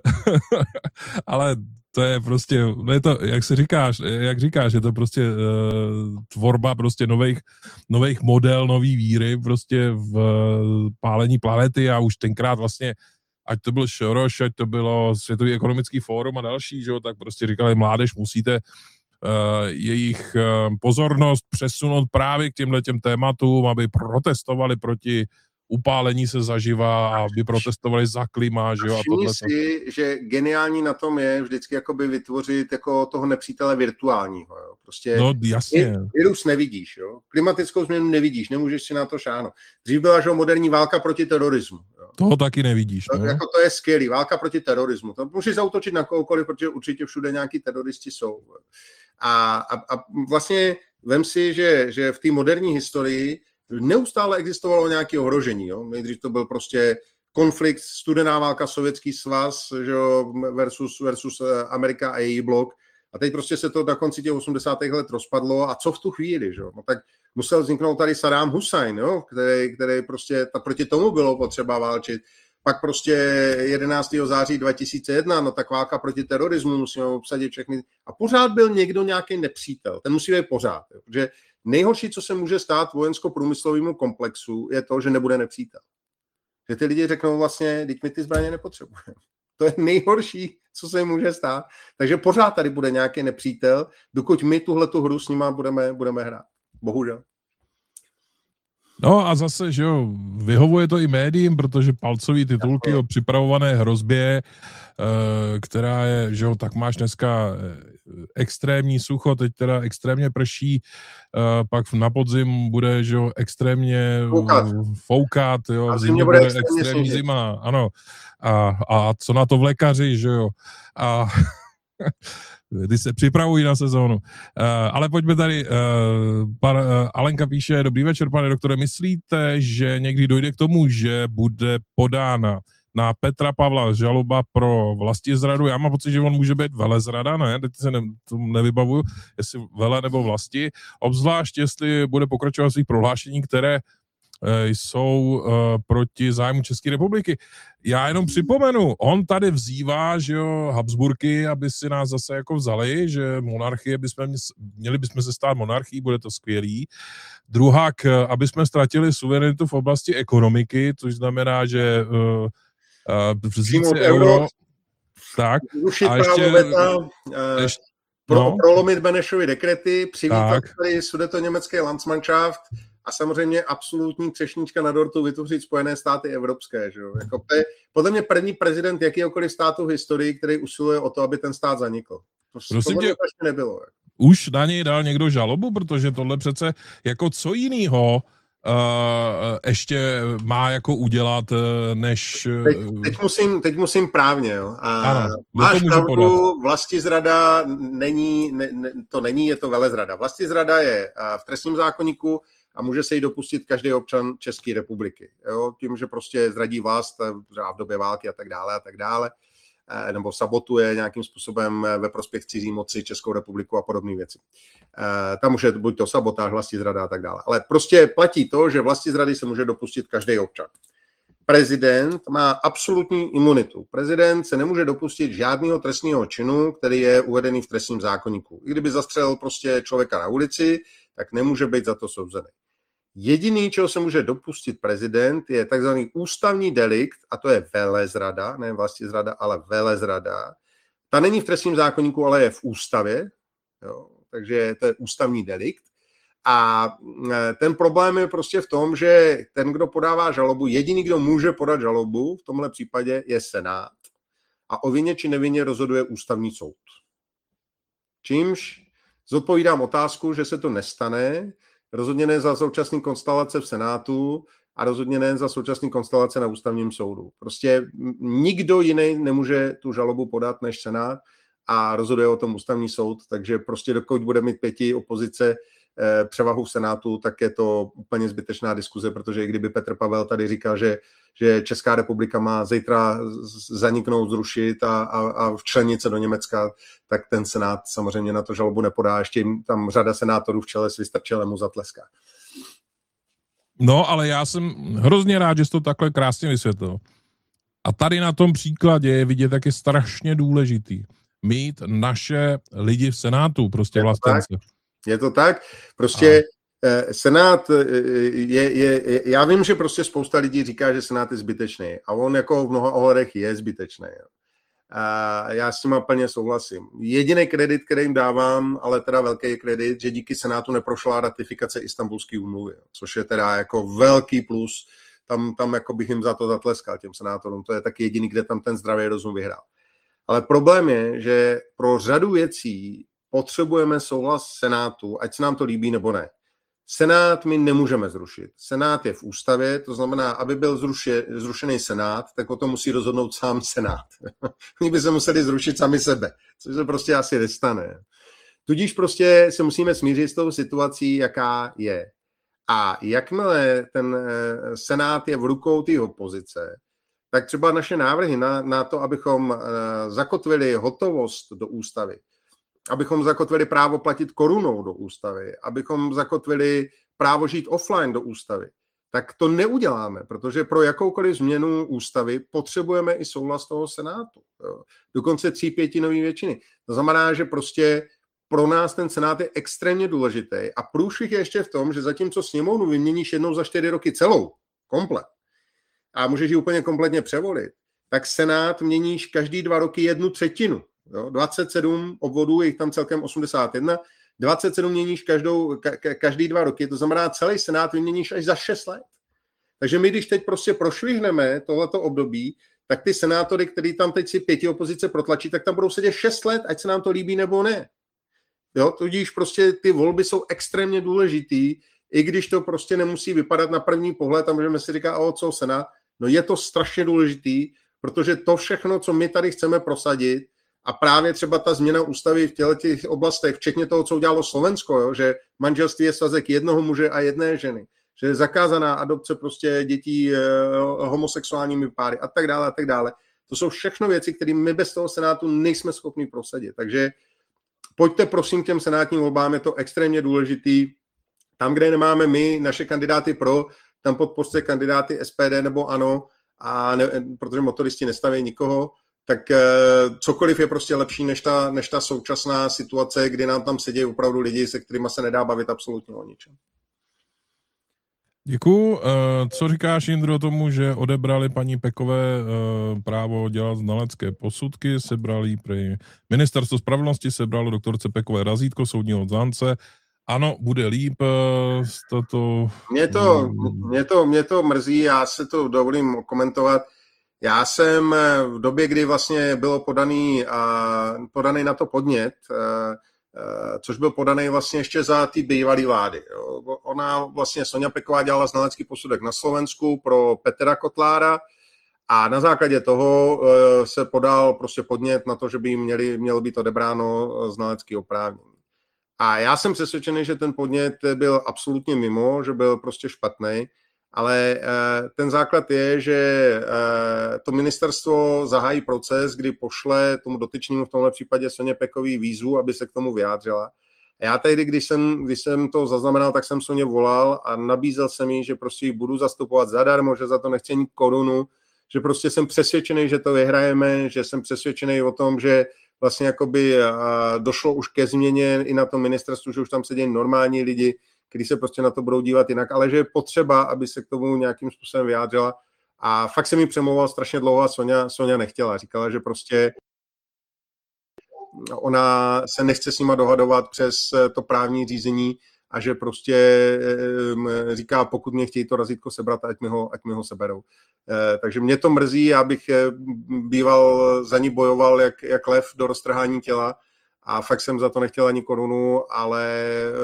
Ale to je prostě, no je to, jak se říkáš, jak říkáš, je to prostě uh, tvorba prostě nových, nových model, nový víry prostě v uh, pálení planety a už tenkrát vlastně, ať to byl Soros, ať to bylo Světový ekonomický fórum a další, že jo, tak prostě říkali, mládež, musíte Uh, jejich uh, pozornost přesunout právě k těmhletěm tématům, aby protestovali proti upálení se zaživa, aby protestovali za klima, že jo, a všimni tohle. si, že geniální na tom je vždycky jakoby vytvořit jako toho nepřítele virtuálního, jo. Prostě no, jasně. virus nevidíš, jo. Klimatickou změnu nevidíš, nemůžeš si na to šáhnout. Dřív byla, že moderní válka proti terorismu, jo. Toho taky nevidíš, to, no. Jako to je skvělý, válka proti terorismu. To můžeš zaútočit na kohokoliv, protože určitě všude nějaký teroristi jsou. A, a, a vlastně vem si, že, že v té moderní historii neustále existovalo nějaké ohrožení. Jo? Nejdřív to byl prostě konflikt, studená válka, Sovětský svaz, že jo, versus, versus Amerika a její blok. A teď prostě se to na konci těch osmdesátých let rozpadlo. A co v tu chvíli? Že jo? No tak musel vzniknout tady Saddam Hussein, jo? Který, který prostě, ta, proti tomu bylo potřeba válčit. Pak prostě jedenáctého září dva tisíce jedna, no tak válka proti terorismu, musíme obsadit všechny. A pořád byl někdo nějaký nepřítel. Ten musí být pořád. Jo? Protože nejhorší, co se může stát vojensko-průmyslovému komplexu, je to, že nebude nepřítel. Že ty lidi řeknou vlastně, teď my ty zbraně nepotřebujeme. To je nejhorší, co se jim může stát. Takže pořád tady bude nějaký nepřítel, dokud my tuhletu hru s nima budeme, budeme hrát. Bohužel. No a zase, že jo, vyhovuje to i médiím, protože palcový titulky o připravované hrozbě, která je, že jo, tak máš dneska extrémní sucho, teď teda extrémně prší, pak na podzim bude, že jo, extrémně foukat, foukat jo, a v zimě bude extrémně, extrémní zima, ano. A, a co na to vlekaři, že jo. A ty se připravují na sezónu. Uh, ale pojďme tady, uh, pan, uh, Alenka píše, dobrý večer, pane doktore, myslíte, že někdy dojde k tomu, že bude podána na Petra Pavla žaloba pro vlastizradu? Já mám pocit, že on může být velezrada, ne? Teď se ne, to nevybavuju, jestli vele nebo vlasti, obzvlášť jestli bude pokračovat svých prohlášení, které jsou uh, proti zájmu České republiky. Já jenom připomenu, on tady vzývá, že jo, Habsburky, aby si nás zase jako vzali, že monarchie bychom, měli bychom se stát monarchií, bude to skvělý. Druhák, aby jsme ztratili suverenitu v oblasti ekonomiky, což znamená, že uh, uh, vzít si euro, tak, a ještě, veta, uh, ještě pro, no, prolomit Benešovy dekrety, přivítat tady sudetoněmecké Landsmannschaft a samozřejmě absolutní třešnička na dortu vytvořit Spojené státy evropské. Že jo? Jako to je podle mě první prezident jakýkoliv státu v historii, který usiluje o to, aby ten stát zanikl. Prosím tě, to ještě nebylo. Jak. Už na něj dal někdo žalobu, protože tohle přece jako co jinýho uh, ještě má jako udělat, uh, než... Uh... Teď, teď, musím, teď musím právně. Jo. A ano, máš pravdu, vlastizrada není, ne, ne, to není, je to velezrada. Vlastizrada je v trestním zákoníku a může se jí dopustit každý občan České republiky. Jo? Tím, že prostě zradí vlast v době války a tak dále a tak dále, nebo sabotuje nějakým způsobem ve prospěch cizí moci Českou republiku a podobné věci. Tam může buď to sabotáž, vlastizrada a tak dále. Ale prostě platí to, že vlastizrady se může dopustit každý občan. Prezident má absolutní imunitu. Prezident se nemůže dopustit žádného trestného činu, který je uvedený v trestním zákoníku. I kdyby zastřelil prostě člověka na ulici, tak nemůže být za to souzený. Jediný, čeho se může dopustit prezident, je takzvaný ústavní delikt, a to je velezrada, ne vlastizrada, ale velezrada. Ta není v trestním zákoníku, ale je v ústavě, jo, takže to je ústavní delikt. A ten problém je prostě v tom, že ten, kdo podává žalobu, jediný, kdo může podat žalobu, v tomhle případě je Senát. A o vině či nevině rozhoduje ústavní soud. Čímž zodpovídám otázku, že se to nestane, rozhodně ne za současný konstelace v Senátu a rozhodně ne za současný konstelace na ústavním soudu. Prostě nikdo jiný nemůže tu žalobu podat než Senát a rozhoduje o tom ústavní soud, takže prostě dokud bude mít pěti opozice převahu v Senátu, tak je to úplně zbytečná diskuze, protože i kdyby Petr Pavel tady říkal, že, že Česká republika má zítra zaniknout, zrušit a, a, a včlenit se do Německa, tak ten Senát samozřejmě na to žalobu nepodá. Ještě tam řada senátorů v čele s Vystrčilem mu zatleská. No, ale já jsem hrozně rád, že jsi to takhle krásně vysvětlil. A tady na tom příkladě je vidět, jak je strašně důležitý mít naše lidi v Senátu, prostě vlastence. Je to tak. Prostě a... Senát je, je, já vím, že prostě spousta lidí říká, že Senát je zbytečný a on jako v mnoha ohledech je zbytečný. A já s tím plně souhlasím. Jediný kredit, který jim dávám, ale teda velký kredit, že díky Senátu neprošla ratifikace Istanbulské úmluvy, což je teda jako velký plus. Tam, tam jako bych jim za to zatleskal těm senátorům. To je taky jediný, kde tam ten zdravý rozum vyhrál. Ale problém je, že pro řadu věcí potřebujeme souhlas Senátu, ať se nám to líbí nebo ne. Senát my nemůžeme zrušit. Senát je v ústavě, to znamená, aby byl zruše, zrušený Senát, tak o tom musí rozhodnout sám Senát. Oni by se museli zrušit sami sebe, což se prostě asi nestane. Tudíž prostě se musíme smířit s tou situací, jaká je. A jakmile ten Senát je v rukou té opozice, tak třeba naše návrhy na, na to, abychom zakotvili hotovost do ústavy, abychom zakotvili právo platit korunou do ústavy, abychom zakotvili právo žít offline do ústavy, tak to neuděláme, protože pro jakoukoliv změnu ústavy potřebujeme i souhlas toho Senátu. Jo. Dokonce tří pětinový většiny. To znamená, že prostě pro nás ten Senát je extrémně důležitý a průšvih je ještě v tom, že zatímco sněmovnu vyměníš jednou za čtyři roky celou, komplet, a můžeš ji úplně kompletně převolit, tak Senát měníš každý dva roky jednu třetinu. Jo? dvacet sedm obvodů, je jich tam celkem osmdesát jedna, dvacet sedm měníš každou, ka, každý dva roky, to znamená celý Senát vyměníš až za šest let. Takže my, když teď prostě prošvihneme tohleto období, tak ty senátory, který tam teď si pěti opozice protlačí, tak tam budou sedět šest let, ať se nám to líbí nebo ne. Jo, tudíž prostě ty volby jsou extrémně důležitý, i když to prostě nemusí vypadat na první pohled a můžeme si říkat, o co Senát, no je to strašně důležitý, protože to všechno, co my tady chceme prosadit, a právě třeba ta změna ústavy v těch oblastech, včetně toho, co udělalo Slovensko, jo, že manželství je svazek jednoho muže a jedné ženy, že je zakázaná adopce prostě dětí eh, homosexuálními páry a tak dále a tak dále. To jsou všechno věci, které my bez toho Senátu nejsme schopni prosadit. Takže pojďte prosím těm senátním volbám, je to extrémně důležitý. Tam, kde nemáme my naše kandidáty pro, tam podpořte kandidáty S P D nebo ANO, a ne, protože motoristi nestaví nikoho, tak eh, cokoliv je prostě lepší než ta, než ta současná situace, kdy nám tam sedí opravdu lidi, se kterými se nedá bavit absolutně o ničem. Děkuju. Co říkáš, Jindro, tomu, že odebrali paní Pekové právo dělat znalecké posudky, sebrali prý Ministerstvo spravedlnosti, sebralo doktorce Pekové razítko soudního odzánce. Ano, bude líp. Tato... Mě to, mě, to, mě to mrzí, já se to dovolím komentovat. Já jsem v době, kdy vlastně bylo podaný, podaný na to podnět, což byl podaný vlastně ještě za ty bývalé vlády. Ona vlastně, Soňa Peková, dělala znalecký posudek na Slovensku pro Petra Kotlára a na základě toho se podal prostě podnět na to, že by jim měli, mělo být odebráno znalecký oprávnění. A já jsem přesvědčený, že ten podnět byl absolutně mimo, že byl prostě špatný, ale ten základ je, že to ministerstvo zahájí proces, kdy pošle tomu dotyčnému, v tomhle případě Soně Pekový, výzvu, aby se k tomu vyjádřila. A já tehdy, když jsem, když jsem to zaznamenal, tak jsem Soně volal a nabízel jsem jí, že prostě ji budu zastupovat zadarmo, že za to nechci ani korunu, že prostě jsem přesvědčený, že to vyhrajeme, že jsem přesvědčený o tom, že vlastně jakoby došlo už ke změně i na tom ministerstvu, že už tam sedí normální lidi, kteří se prostě na to budou dívat jinak, ale že je potřeba, aby se k tomu nějakým způsobem vyjádřila. A fakt se mi přemlouval strašně dlouho a Soňa, Soňa nechtěla. Říkala, že prostě ona se nechce s nima dohadovat přes to právní řízení a že prostě říká, pokud mě chtějí to razítko sebrat, ať mi ho, ať mi ho seberou. Takže mě to mrzí, já bych býval za ní bojoval jak, jak lev do roztrhání těla a fakt jsem za to nechtěl ani korunu, ale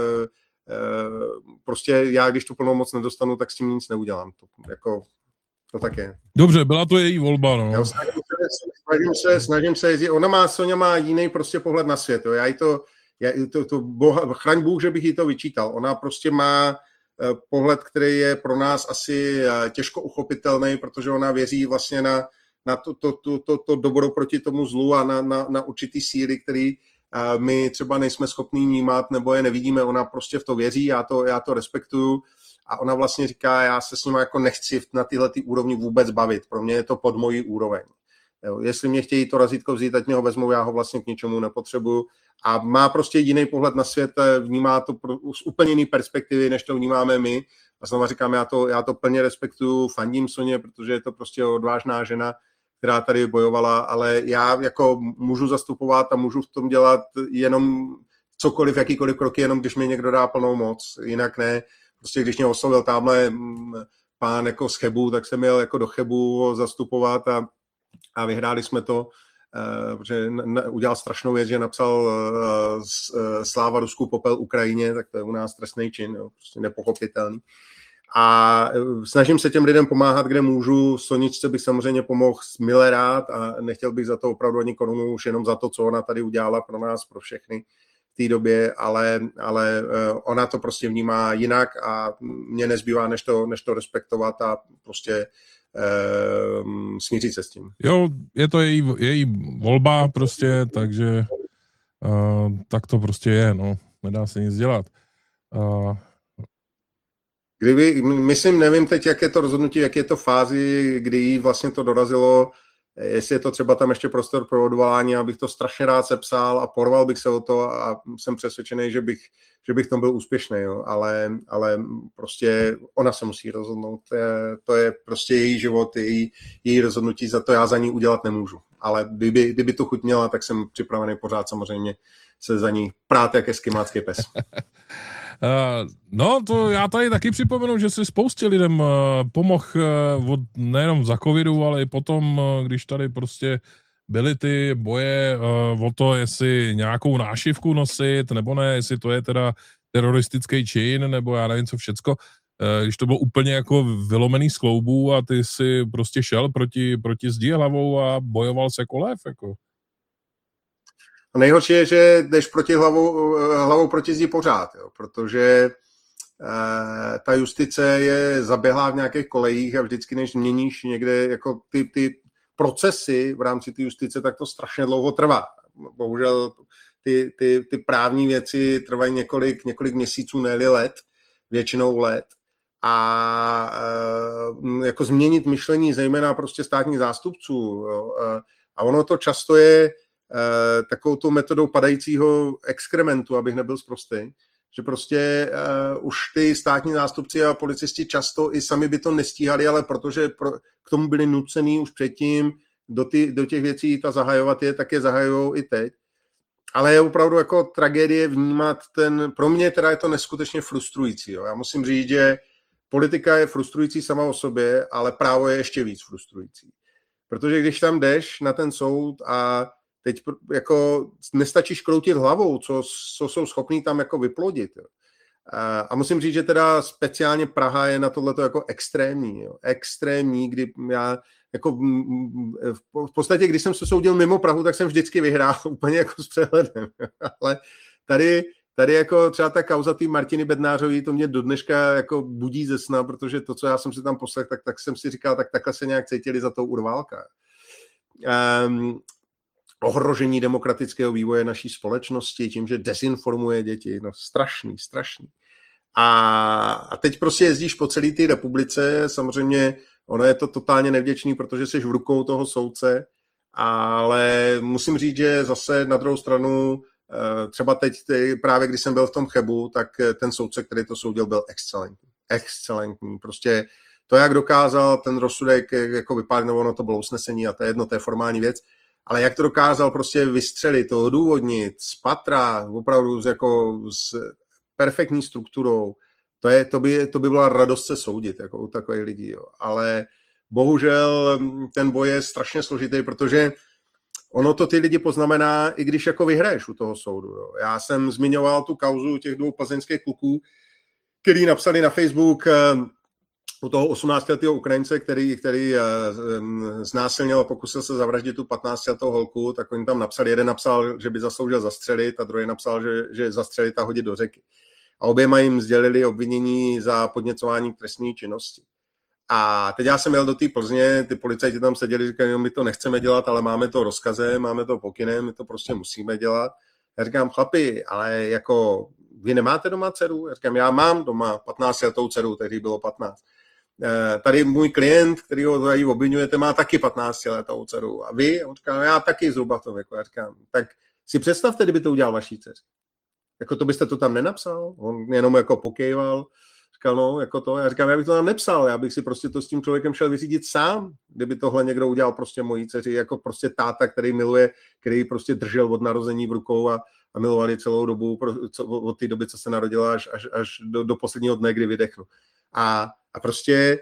prostě já, když tu plnou moc nedostanu, tak s tím nic neudělám. To, jako, to tak je. Dobře, byla to její volba, no. Já snažím se, snažím se, snažím se ona má, Soňa má jiný prostě pohled na svět, jo. Já jí to, Já, to, to boha, chraň Bůh, že bych jí to vyčítal. Ona prostě má pohled, který je pro nás asi těžko uchopitelný, protože ona věří vlastně na, na to, to, to, to, to dobro proti tomu zlu a na, na, na určitý síly, který my třeba nejsme schopní vnímat nebo je nevidíme. Ona prostě v to věří, já to, já to respektuju a ona vlastně říká, já se s ním jako nechci na tyhle ty úrovni vůbec bavit. Pro mě je to pod mojí úroveň. Jo, jestli mě chtějí to razítko vzít, ať mě ho vezmou, já ho vlastně k ničemu nepotřebuju. A má prostě jiný pohled na svět, vnímá to z úplně jiný perspektivy, než to vnímáme my. A znova říkám, já to, já to plně respektuju, fandím Soně, protože je to prostě odvážná žena, která tady bojovala, ale já jako můžu zastupovat a můžu v tom dělat jenom cokoliv, jakýkoliv kroky, jenom když mi někdo dá plnou moc. Jinak ne. Prostě když mě oslovil tamhle pán jako z Chebu, tak jsem jel jako do Chebu zastupovat a a vyhráli jsme to, uh, protože n- udělal strašnou věc, že napsal uh, uh, Sláva Rusku, popel Ukrajině, tak to je u nás trestný čin, jo, prostě nepochopitelný. A uh, snažím se těm lidem pomáhat, kde můžu. Soničce bych samozřejmě pomohl milé rád a nechtěl bych za to opravdu ani korunu, už jenom za to, co ona tady udělala pro nás, pro všechny v té době, ale, ale uh, ona to prostě vnímá jinak a mně nezbývá, než to, než to respektovat a prostě Uh, smířit se s tím. Jo, je to její, její volba prostě, takže uh, tak to prostě je, no. Nedá se nic dělat. Uh, Kdyby, myslím, nevím teď, jak je to rozhodnutí, jak je to fázi, kdy jí vlastně to dorazilo, jestli je to třeba tam ještě prostor pro odvolání, abych to strašně rád sepsal a porval bych se o to a jsem přesvědčený, že bych, že bych tom byl úspěšný, jo. Ale, ale prostě ona se musí rozhodnout. To je, to je prostě její život, její, její rozhodnutí, za to já za ní udělat nemůžu. Ale kdyby, kdyby tu chuť měla, tak jsem připravený pořád samozřejmě se za ní prát jak eskimácký pes. Uh, no, to já tady taky připomenu, že si spoustě lidem uh, pomohl uh, nejenom za covidu, ale i potom, uh, když tady prostě byly ty boje uh, o to, jestli nějakou nášivku nosit, nebo ne, jestli to je teda teroristický čin, nebo já nevím co všecko. Uh, když to bylo úplně jako vylomený z kloubů a ty si prostě šel proti, proti zdi hlavou a bojoval se jako lev, jako. A nejhorší je, že jdeš proti hlavou, hlavou proti zdi pořád, jo, protože eh, ta justice je zaběhlá v nějakých kolejích a vždycky, než změníš někde jako ty, ty procesy v rámci té justice, tak to strašně dlouho trvá. Bohužel ty, ty, ty právní věci trvají několik, několik měsíců, ne-li let, většinou let. A eh, jako změnit myšlení, zejména prostě státních zástupců. Jo, eh, a ono to často je Uh, takovou tou metodou padajícího exkrementu, abych nebyl sprostý, že prostě uh, už ty státní zástupci a policisti často i sami by to nestíhali, ale protože pro, k tomu byli nucený už předtím do, ty, do těch věcí ta zahajovat je, tak je zahajujou i teď. Ale je opravdu jako tragédie vnímat ten, pro mě teda je to neskutečně frustrující. Jo. Já musím říct, že politika je frustrující sama o sobě, ale právo je ještě víc frustrující. Protože když tam jdeš na ten soud a teď jako nestačíš kroutit hlavou, co, co jsou schopní tam jako vyplodit. Jo. A, a musím říct, že teda speciálně Praha je na tohleto jako extrémní. Jo. Extrémní, kdy já jako v podstatě, když jsem se soudil mimo Prahu, tak jsem vždycky vyhrál úplně jako s přehledem. Ale tady, tady jako třeba ta kauza té Martiny Bednářové, to mě do dneška jako budí ze sna, protože to, co já jsem si tam poslech, tak, tak jsem si říkal, tak takhle se nějak cítili za tou Urválka. Um, ohrožení demokratického vývoje naší společnosti tím, že dezinformuje děti. No strašný, strašný. A, a teď prostě jezdíš po celé té republice, samozřejmě ono je to totálně nevděčný, protože jsi v rukou toho soudce, ale musím říct, že zase na druhou stranu, třeba teď, právě když jsem byl v tom Chebu, tak ten soudce, který to soudil, byl excelentní. Excelentní. Prostě to, jak dokázal ten rozsudek jako vypálit, no ono to bylo usnesení a to je jedno, to je formální věc, ale jak to dokázal prostě vystřelit, to odůvodnit z patra, opravdu s, jako, s perfektní strukturou, to, je, to, by, to by byla radost se soudit jako u takových lidí. Jo. Ale bohužel ten boj je strašně složitý, protože ono to ty lidi poznamená, i když jako vyhraješ u toho soudu. Jo. Já jsem zmiňoval tu kauzu těch dvou plzeňských kluků, který napsali na Facebook, u toho osmnáctiletého Ukrajince, který, který znásilnil a pokusil se zavraždit tu patnáctiletou holku, tak oni tam napsali, jeden napsal, že by zasloužil zastřelit a druhý napsal, že, že zastřelit a hodit do řeky. A oběma jim sdělili obvinění za podněcování k trestné činnosti. A teď já jsem jel do té Plzně, ty policajti tam seděli, říkali, my to nechceme dělat, ale máme to rozkazem, máme to pokynem, my to prostě musíme dělat. Já říkám, chlapi, ale jako vy nemáte doma dceru? Já říkám, já mám doma patnáctiletou dceru, tehdy bylo patnáct. Tady můj klient, který ho tady obviňujete, má taky patnáctiletou dceru. A vy? On říká, já taky zhruba to věku. Já říkám, tak si představte, kdyby to udělal vaší dceři. Jako to byste to tam nenapsal? On jenom jako pokejval. Říkal, no, jako to. Já říkám, já bych to tam nepsal, já bych si prostě to s tím člověkem šel vyřídit sám, kdyby tohle někdo udělal prostě mojí dceři, jako prostě táta, který miluje, který prostě držel od narození v rukou a, a milovali celou dobu, od té doby, co se narodila, až, až, až do, do posledního dne, kdy vydechnu. A, a prostě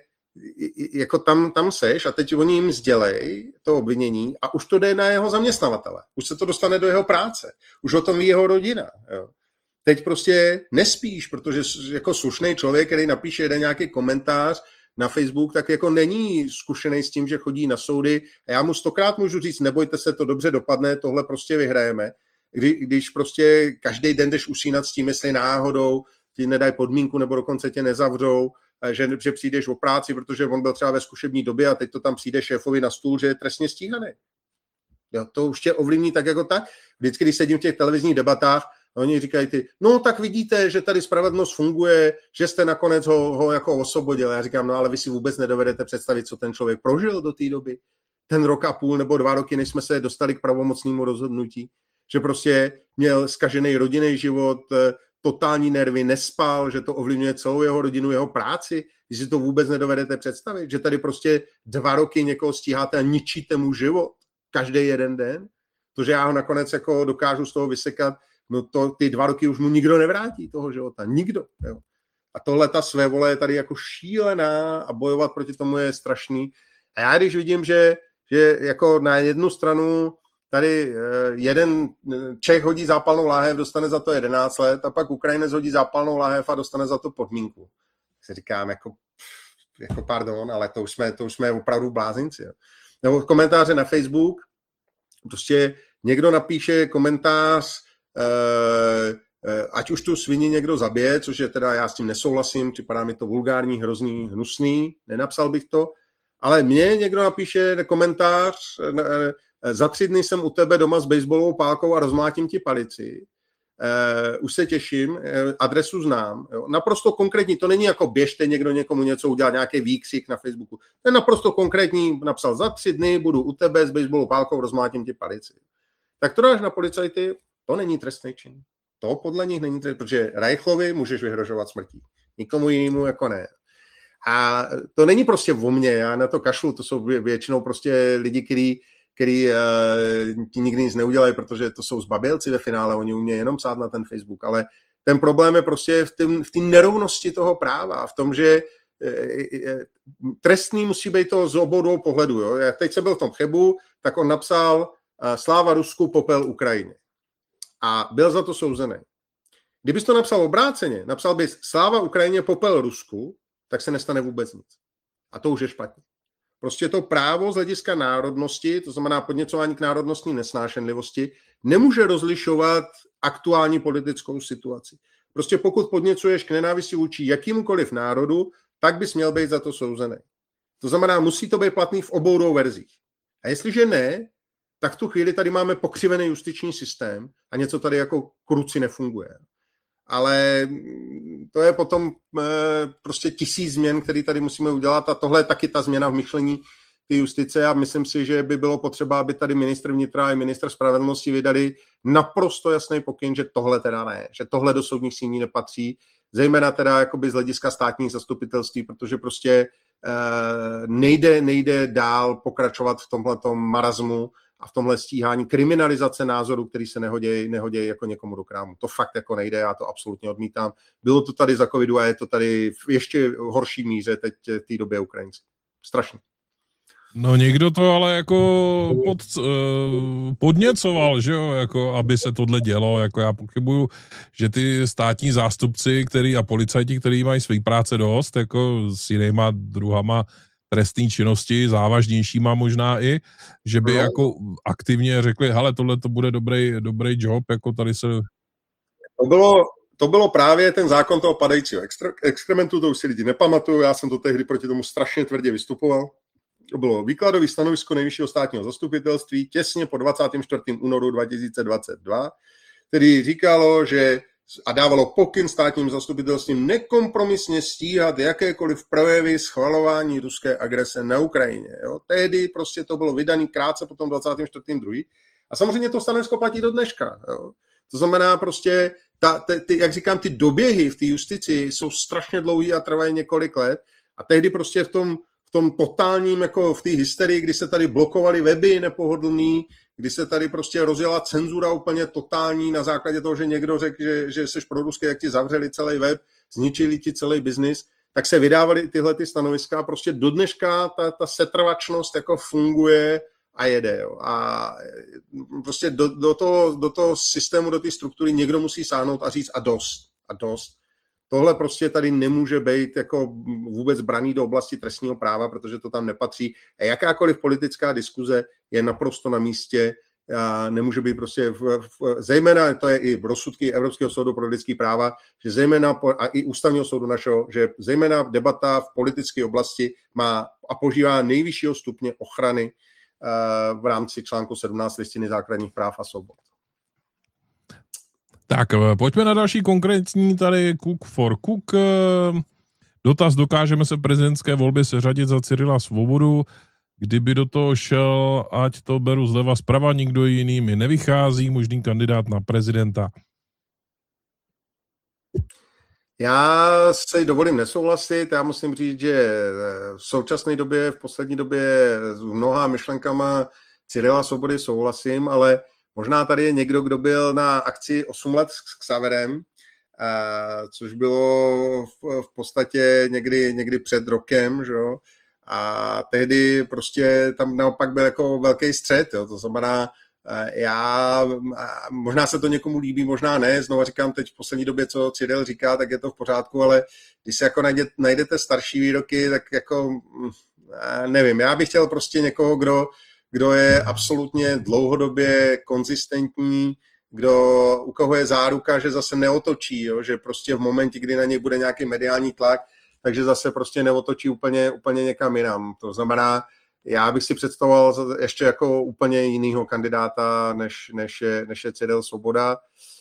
jako tam, tam seš a teď oni jim sdělej to obvinění a už to jde na jeho zaměstnavatele. Už se to dostane do jeho práce. Už o tom ví jeho rodina. Jo. Teď prostě nespíš, protože jako slušný člověk, který napíše jeden nějaký komentář na Facebook, tak jako není zkušený s tím, že chodí na soudy. A já mu stokrát můžu říct, nebojte se, to dobře dopadne, tohle prostě vyhrajeme. Kdy, když prostě každý den jdeš usínat s tím, jestli náhodou ti nedají podmínku nebo dokonce tě nezavřou, že, že přijdeš o práci, protože on byl třeba ve zkušební době a teď to tam přijde šéfovi na stůl, že je trestně stíhaný. Jo, to už tě ovlivní tak jako tak. Vždycky, když sedím v těch televizních debatách, a oni říkají ty, no tak vidíte, že tady spravedlnost funguje, že jste nakonec ho, ho jako osvobodil. Já říkám, no ale vy si vůbec nedovedete představit, co ten člověk prožil do té doby. Ten rok a půl nebo dva roky, než jsme se dostali k pravomocnému rozhodnutí. Že prostě měl zkažený rodinný život, totální nervy, nespal, že to ovlivňuje celou jeho rodinu, jeho práci. Vy si to vůbec nedovedete představit, že tady prostě dva roky někoho stíháte a ničíte mu život každý jeden den. To, že já ho nakonec jako dokážu z toho vysekat, no to ty dva roky už mu nikdo nevrátí toho života. Nikdo. Jo. A tohle ta svévole je tady jako šílená a bojovat proti tomu je strašný. A já když vidím, že, že jako na jednu stranu tady jeden Čech hodí zápalnou láhev, dostane za to jedenáct let a pak Ukrajinec hodí zápalnou láhev a dostane za to podmínku. Si říkám, jako, jako pardon, ale to už jsme, to už jsme opravdu blázinci. Jo. Nebo komentáře na Facebook, prostě někdo napíše komentář, ať už tu svini někdo zabije, což je teda, já s tím nesouhlasím, připadá mi to vulgární, hrozný, hnusný, nenapsal bych to, ale mně někdo napíše komentář, za tři dny jsem u tebe doma s baseballovou pálkou a rozmlátím ti palici, už se těším, adresu znám, jo. Naprosto konkrétní, to není jako běžte někdo někomu něco udělat, nějaký výkřik na Facebooku, to je naprosto konkrétní, napsal za tři dny budu u tebe s baseballovou pálkou, rozmlátím ti palici. Tak to dáš na policajty, to není trestný čin. To podle nich není trestný, protože Reichlovi můžeš vyhrožovat smrtí. Nikomu jinému jako ne. A to není prostě o mně, já na to kašlu, to jsou většinou prostě lidi, kteří který uh, ti nikdy nic neudělají, protože to jsou zbabělci ve finále, oni umějí jenom psát na ten Facebook, ale ten problém je prostě v té v nerovnosti toho práva, v tom, že uh, trestný musí být to z obou dvou pohledů. Jo? Já teď jsem byl v tom Chebu, tak on napsal uh, sláva Rusku, popel Ukrajině. A byl za to souzený. Kdybys to napsal obráceně, napsal bys sláva Ukrajině, popel Rusku, tak se nestane vůbec nic. A to už je špatně. Prostě to právo z hlediska národnosti, to znamená podněcování k národnostní nesnášenlivosti, nemůže rozlišovat aktuální politickou situaci. Prostě pokud podněcuješ k nenávisti vůči jakýmkoliv národu, tak bys měl být za to souzený. To znamená, musí to být platný v obou dvou verzích. A jestliže ne, tak v tu chvíli tady máme pokřivený justiční systém a něco tady jako kruci nefunguje. Ale to je potom prostě tisíc změn, které tady musíme udělat a tohle je taky ta změna v myšlení té justice a myslím si, že by bylo potřeba, aby tady ministr vnitra i ministr spravedlnosti vydali naprosto jasný pokyn, že tohle teda ne, že tohle do soudních síní nepatří, zejména teda jakoby z hlediska státních zastupitelství, protože prostě nejde, nejde dál pokračovat v tomhletom marazmu a v tomhle stíhání kriminalizace názorů, který se nehodějí, nehodějí jako někomu do krámu. To fakt jako nejde, já to absolutně odmítám. Bylo to tady za covidu a je to tady v ještě horší míře teď v té době Ukrajinské. Strašně. No někdo to ale jako pod, uh, podněcoval, že jo, jako aby se tohle dělo, jako já pochybuju, že ty státní zástupci, který a policajti, kteří mají svý práce dost, jako s jinýma druhama trestní činnosti, závažnějšíma možná i, že by no. jako aktivně řekli, hele, tohle to bude dobrý, dobrý job, jako tady se... To bylo, to bylo právě ten zákon toho padajícího exkrementu, to už si lidi nepamatuju, já jsem to tehdy proti tomu strašně tvrdě vystupoval. To bylo výkladové stanovisko Nejvyššího státního zastupitelství těsně po dvacátého čtvrtého únoru dva tisíce dvacet dva, který říkalo, že a dávalo pokyn státním zastupitelstvím nekompromisně stíhat jakékoliv projevy schvalování ruské agrese na Ukrajině. Jo. Tehdy prostě to bylo vydané krátce po tom dvacátém čtvrtém druhém A samozřejmě to stanovisko platí do dneška. Jo. To znamená prostě, ta, ty, ty, jak říkám, ty doběhy v té justici jsou strašně dlouhý a trvají několik let. A tehdy prostě v tom v tom totálním, jako v té hysterii, kdy se tady blokovaly weby nepohodlný, kdy se tady prostě rozjela cenzura úplně totální na základě toho, že někdo řekl, že, že seš proruský, jak ti zavřeli celý web, zničili ti celý biznis, tak se vydávaly tyhle ty stanoviska. Prostě do dneška ta, ta setrvačnost jako funguje a jede. Jo. A prostě do, do, toho, do toho systému, do té struktury někdo musí sáhnout a říct a dost. A dost. Tohle prostě tady nemůže být jako vůbec braný do oblasti trestního práva, protože to tam nepatří. A jakákoliv politická diskuze je naprosto na místě, a nemůže být prostě, v, v, zejména, to je i v rozsudky Evropského soudu pro lidský práva, že zejména, a i ústavního soudu našeho, že zejména debata v politické oblasti má a požívá nejvyššího stupně ochrany uh, v rámci článku sedmnáct listiny základních práv a svobod. Tak, pojďme na další konkrétní, tady Cook for Cook. Dotaz, dokážeme se prezidentské volby seřadit za Cyrila Svobodu? Kdyby do toho šel, ať to beru zleva zprava, nikdo jiný mi nevychází, možný kandidát na prezidenta. Já se dovolím nesouhlasit, já musím říct, že v současné době, v poslední době s mnoha myšlenkama Cyrila Svobody souhlasím, ale možná tady je někdo, kdo byl na akci osm let s Xaverem, což bylo v podstatě někdy, někdy před rokem, že jo? A tehdy prostě tam naopak byl jako velký střet, jo? To znamená, já, možná se to někomu líbí, možná ne, znovu říkám teď v poslední době, co Cyril říká, tak je to v pořádku, ale když si jako najdete, najdete starší výroky, tak jako nevím, já bych chtěl prostě někoho, kdo kdo je absolutně dlouhodobě konzistentní, kdo, u koho je záruka, že zase neotočí, jo? Že prostě v momentě, kdy na něj bude nějaký mediální tlak, takže zase prostě neotočí úplně, úplně někam jinam. To znamená, já bych si představoval ještě jako úplně jinýho kandidáta, než, než, je, než je Cyril Svoboda.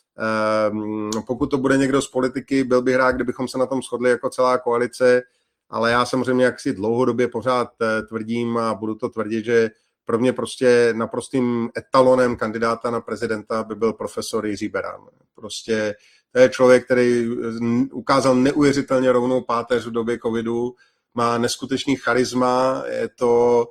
Um, pokud to bude někdo z politiky, byl bych rád, kdybychom se na tom shodli jako celá koalice, ale já samozřejmě jaksi dlouhodobě pořád tvrdím a budu to tvrdit, že pro mě prostě naprostým etalonem kandidáta na prezidenta by byl profesor Jiří Beran. Prostě to je člověk, který ukázal neuvěřitelně rovnou páteř v době covidu, má neskutečný charisma, je to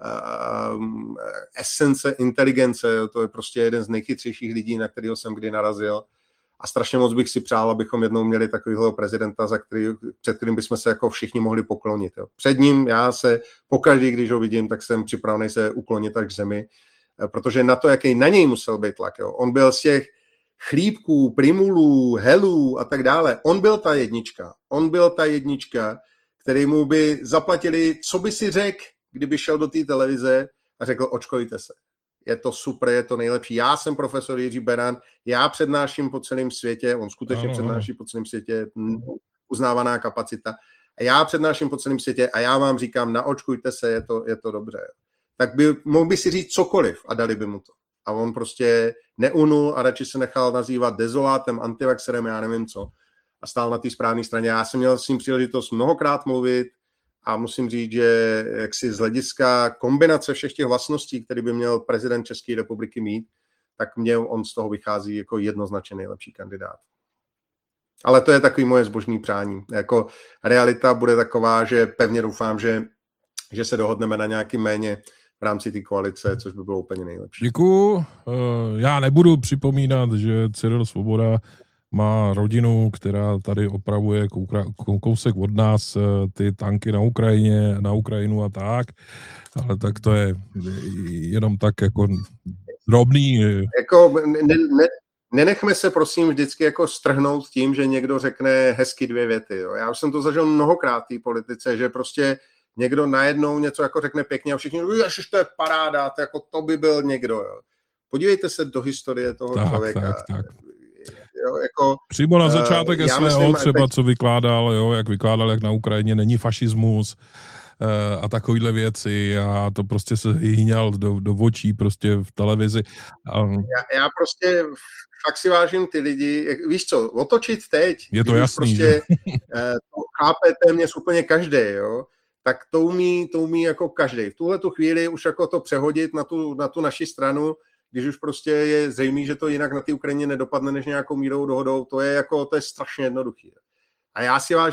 uh, esence inteligence, to je prostě jeden z nejchytřejších lidí, na kterého jsem kdy narazil. A strašně moc bych si přál, abychom jednou měli takového prezidenta, za který, před kterým bychom se jako všichni mohli poklonit. Jo. Před ním já se pokaždý, když ho vidím, tak jsem připravený se uklonit až k zemi, protože na to, jaký na něj musel být tlak. Jo. On byl z těch chlípků, primulů, helů a tak dále. On byl ta jednička. On byl ta jednička, který mu by zaplatili, co by si řekl, kdyby šel do té televize a řekl, očkujte se. Je to super, je to nejlepší. Já jsem profesor Jiří Beran, já přednáším po celém světě, on skutečně ano, přednáší po celém světě, uznávaná kapacita. A já přednáším po celém světě a já vám říkám, naočkujte se, je to, je to dobře. Tak by, mohl by si říct cokoliv a dali by mu to. A on prostě neunul a radši se nechal nazývat dezolátem, antivaxerem, já nevím co. A stál na té správné straně. Já jsem měl s ním příležitost mnohokrát mluvit, a musím říct, že jaksi z hlediska kombinace všech těch vlastností, které by měl prezident České republiky mít, tak mě on z toho vychází jako jednoznačně nejlepší kandidát. Ale to je takový moje zbožný přání. Jako realita bude taková, že pevně doufám, že, že se dohodneme na nějaký méně v rámci té koalice, což by bylo úplně nejlepší. Děkuju. Já nebudu připomínat, že Cyril Svoboda má rodinu, která tady opravuje kousek od nás ty tanky na Ukrajině, na Ukrajinu a tak, ale tak to je jenom tak jako drobný. Jako ne, ne, nenechme se prosím vždycky jako strhnout tím, že někdo řekne hezky dvě věty. Jo. Já už jsem to zažil mnohokrát v té politice, že prostě někdo najednou něco jako řekne pěkně a všichni ježiš, to je paráda, to, jako to by byl někdo. Jo. Podívejte se do historie toho tak, člověka. Tak, tak. Jo, jako, přímo na začátek uh, S V O třeba, teď... co vykládal, jo, jak vykládal, jak na Ukrajině není fašismus uh, a takovýhle věci a to prostě se hýňal do, do očí prostě v televizi. Um, já, já prostě fakt si vážím ty lidi, víš co, otočit teď, je to jasný, prostě to chápe téměř úplně každý, jo, tak to umí, to umí jako každý. V tuhle tu chvíli už jako to přehodit na tu, na tu naši stranu, když už prostě je zřejmé, že to jinak na té Ukrajině nedopadne než nějakou mírovou dohodou, to je jako, to je strašně jednoduchý. A já si vážím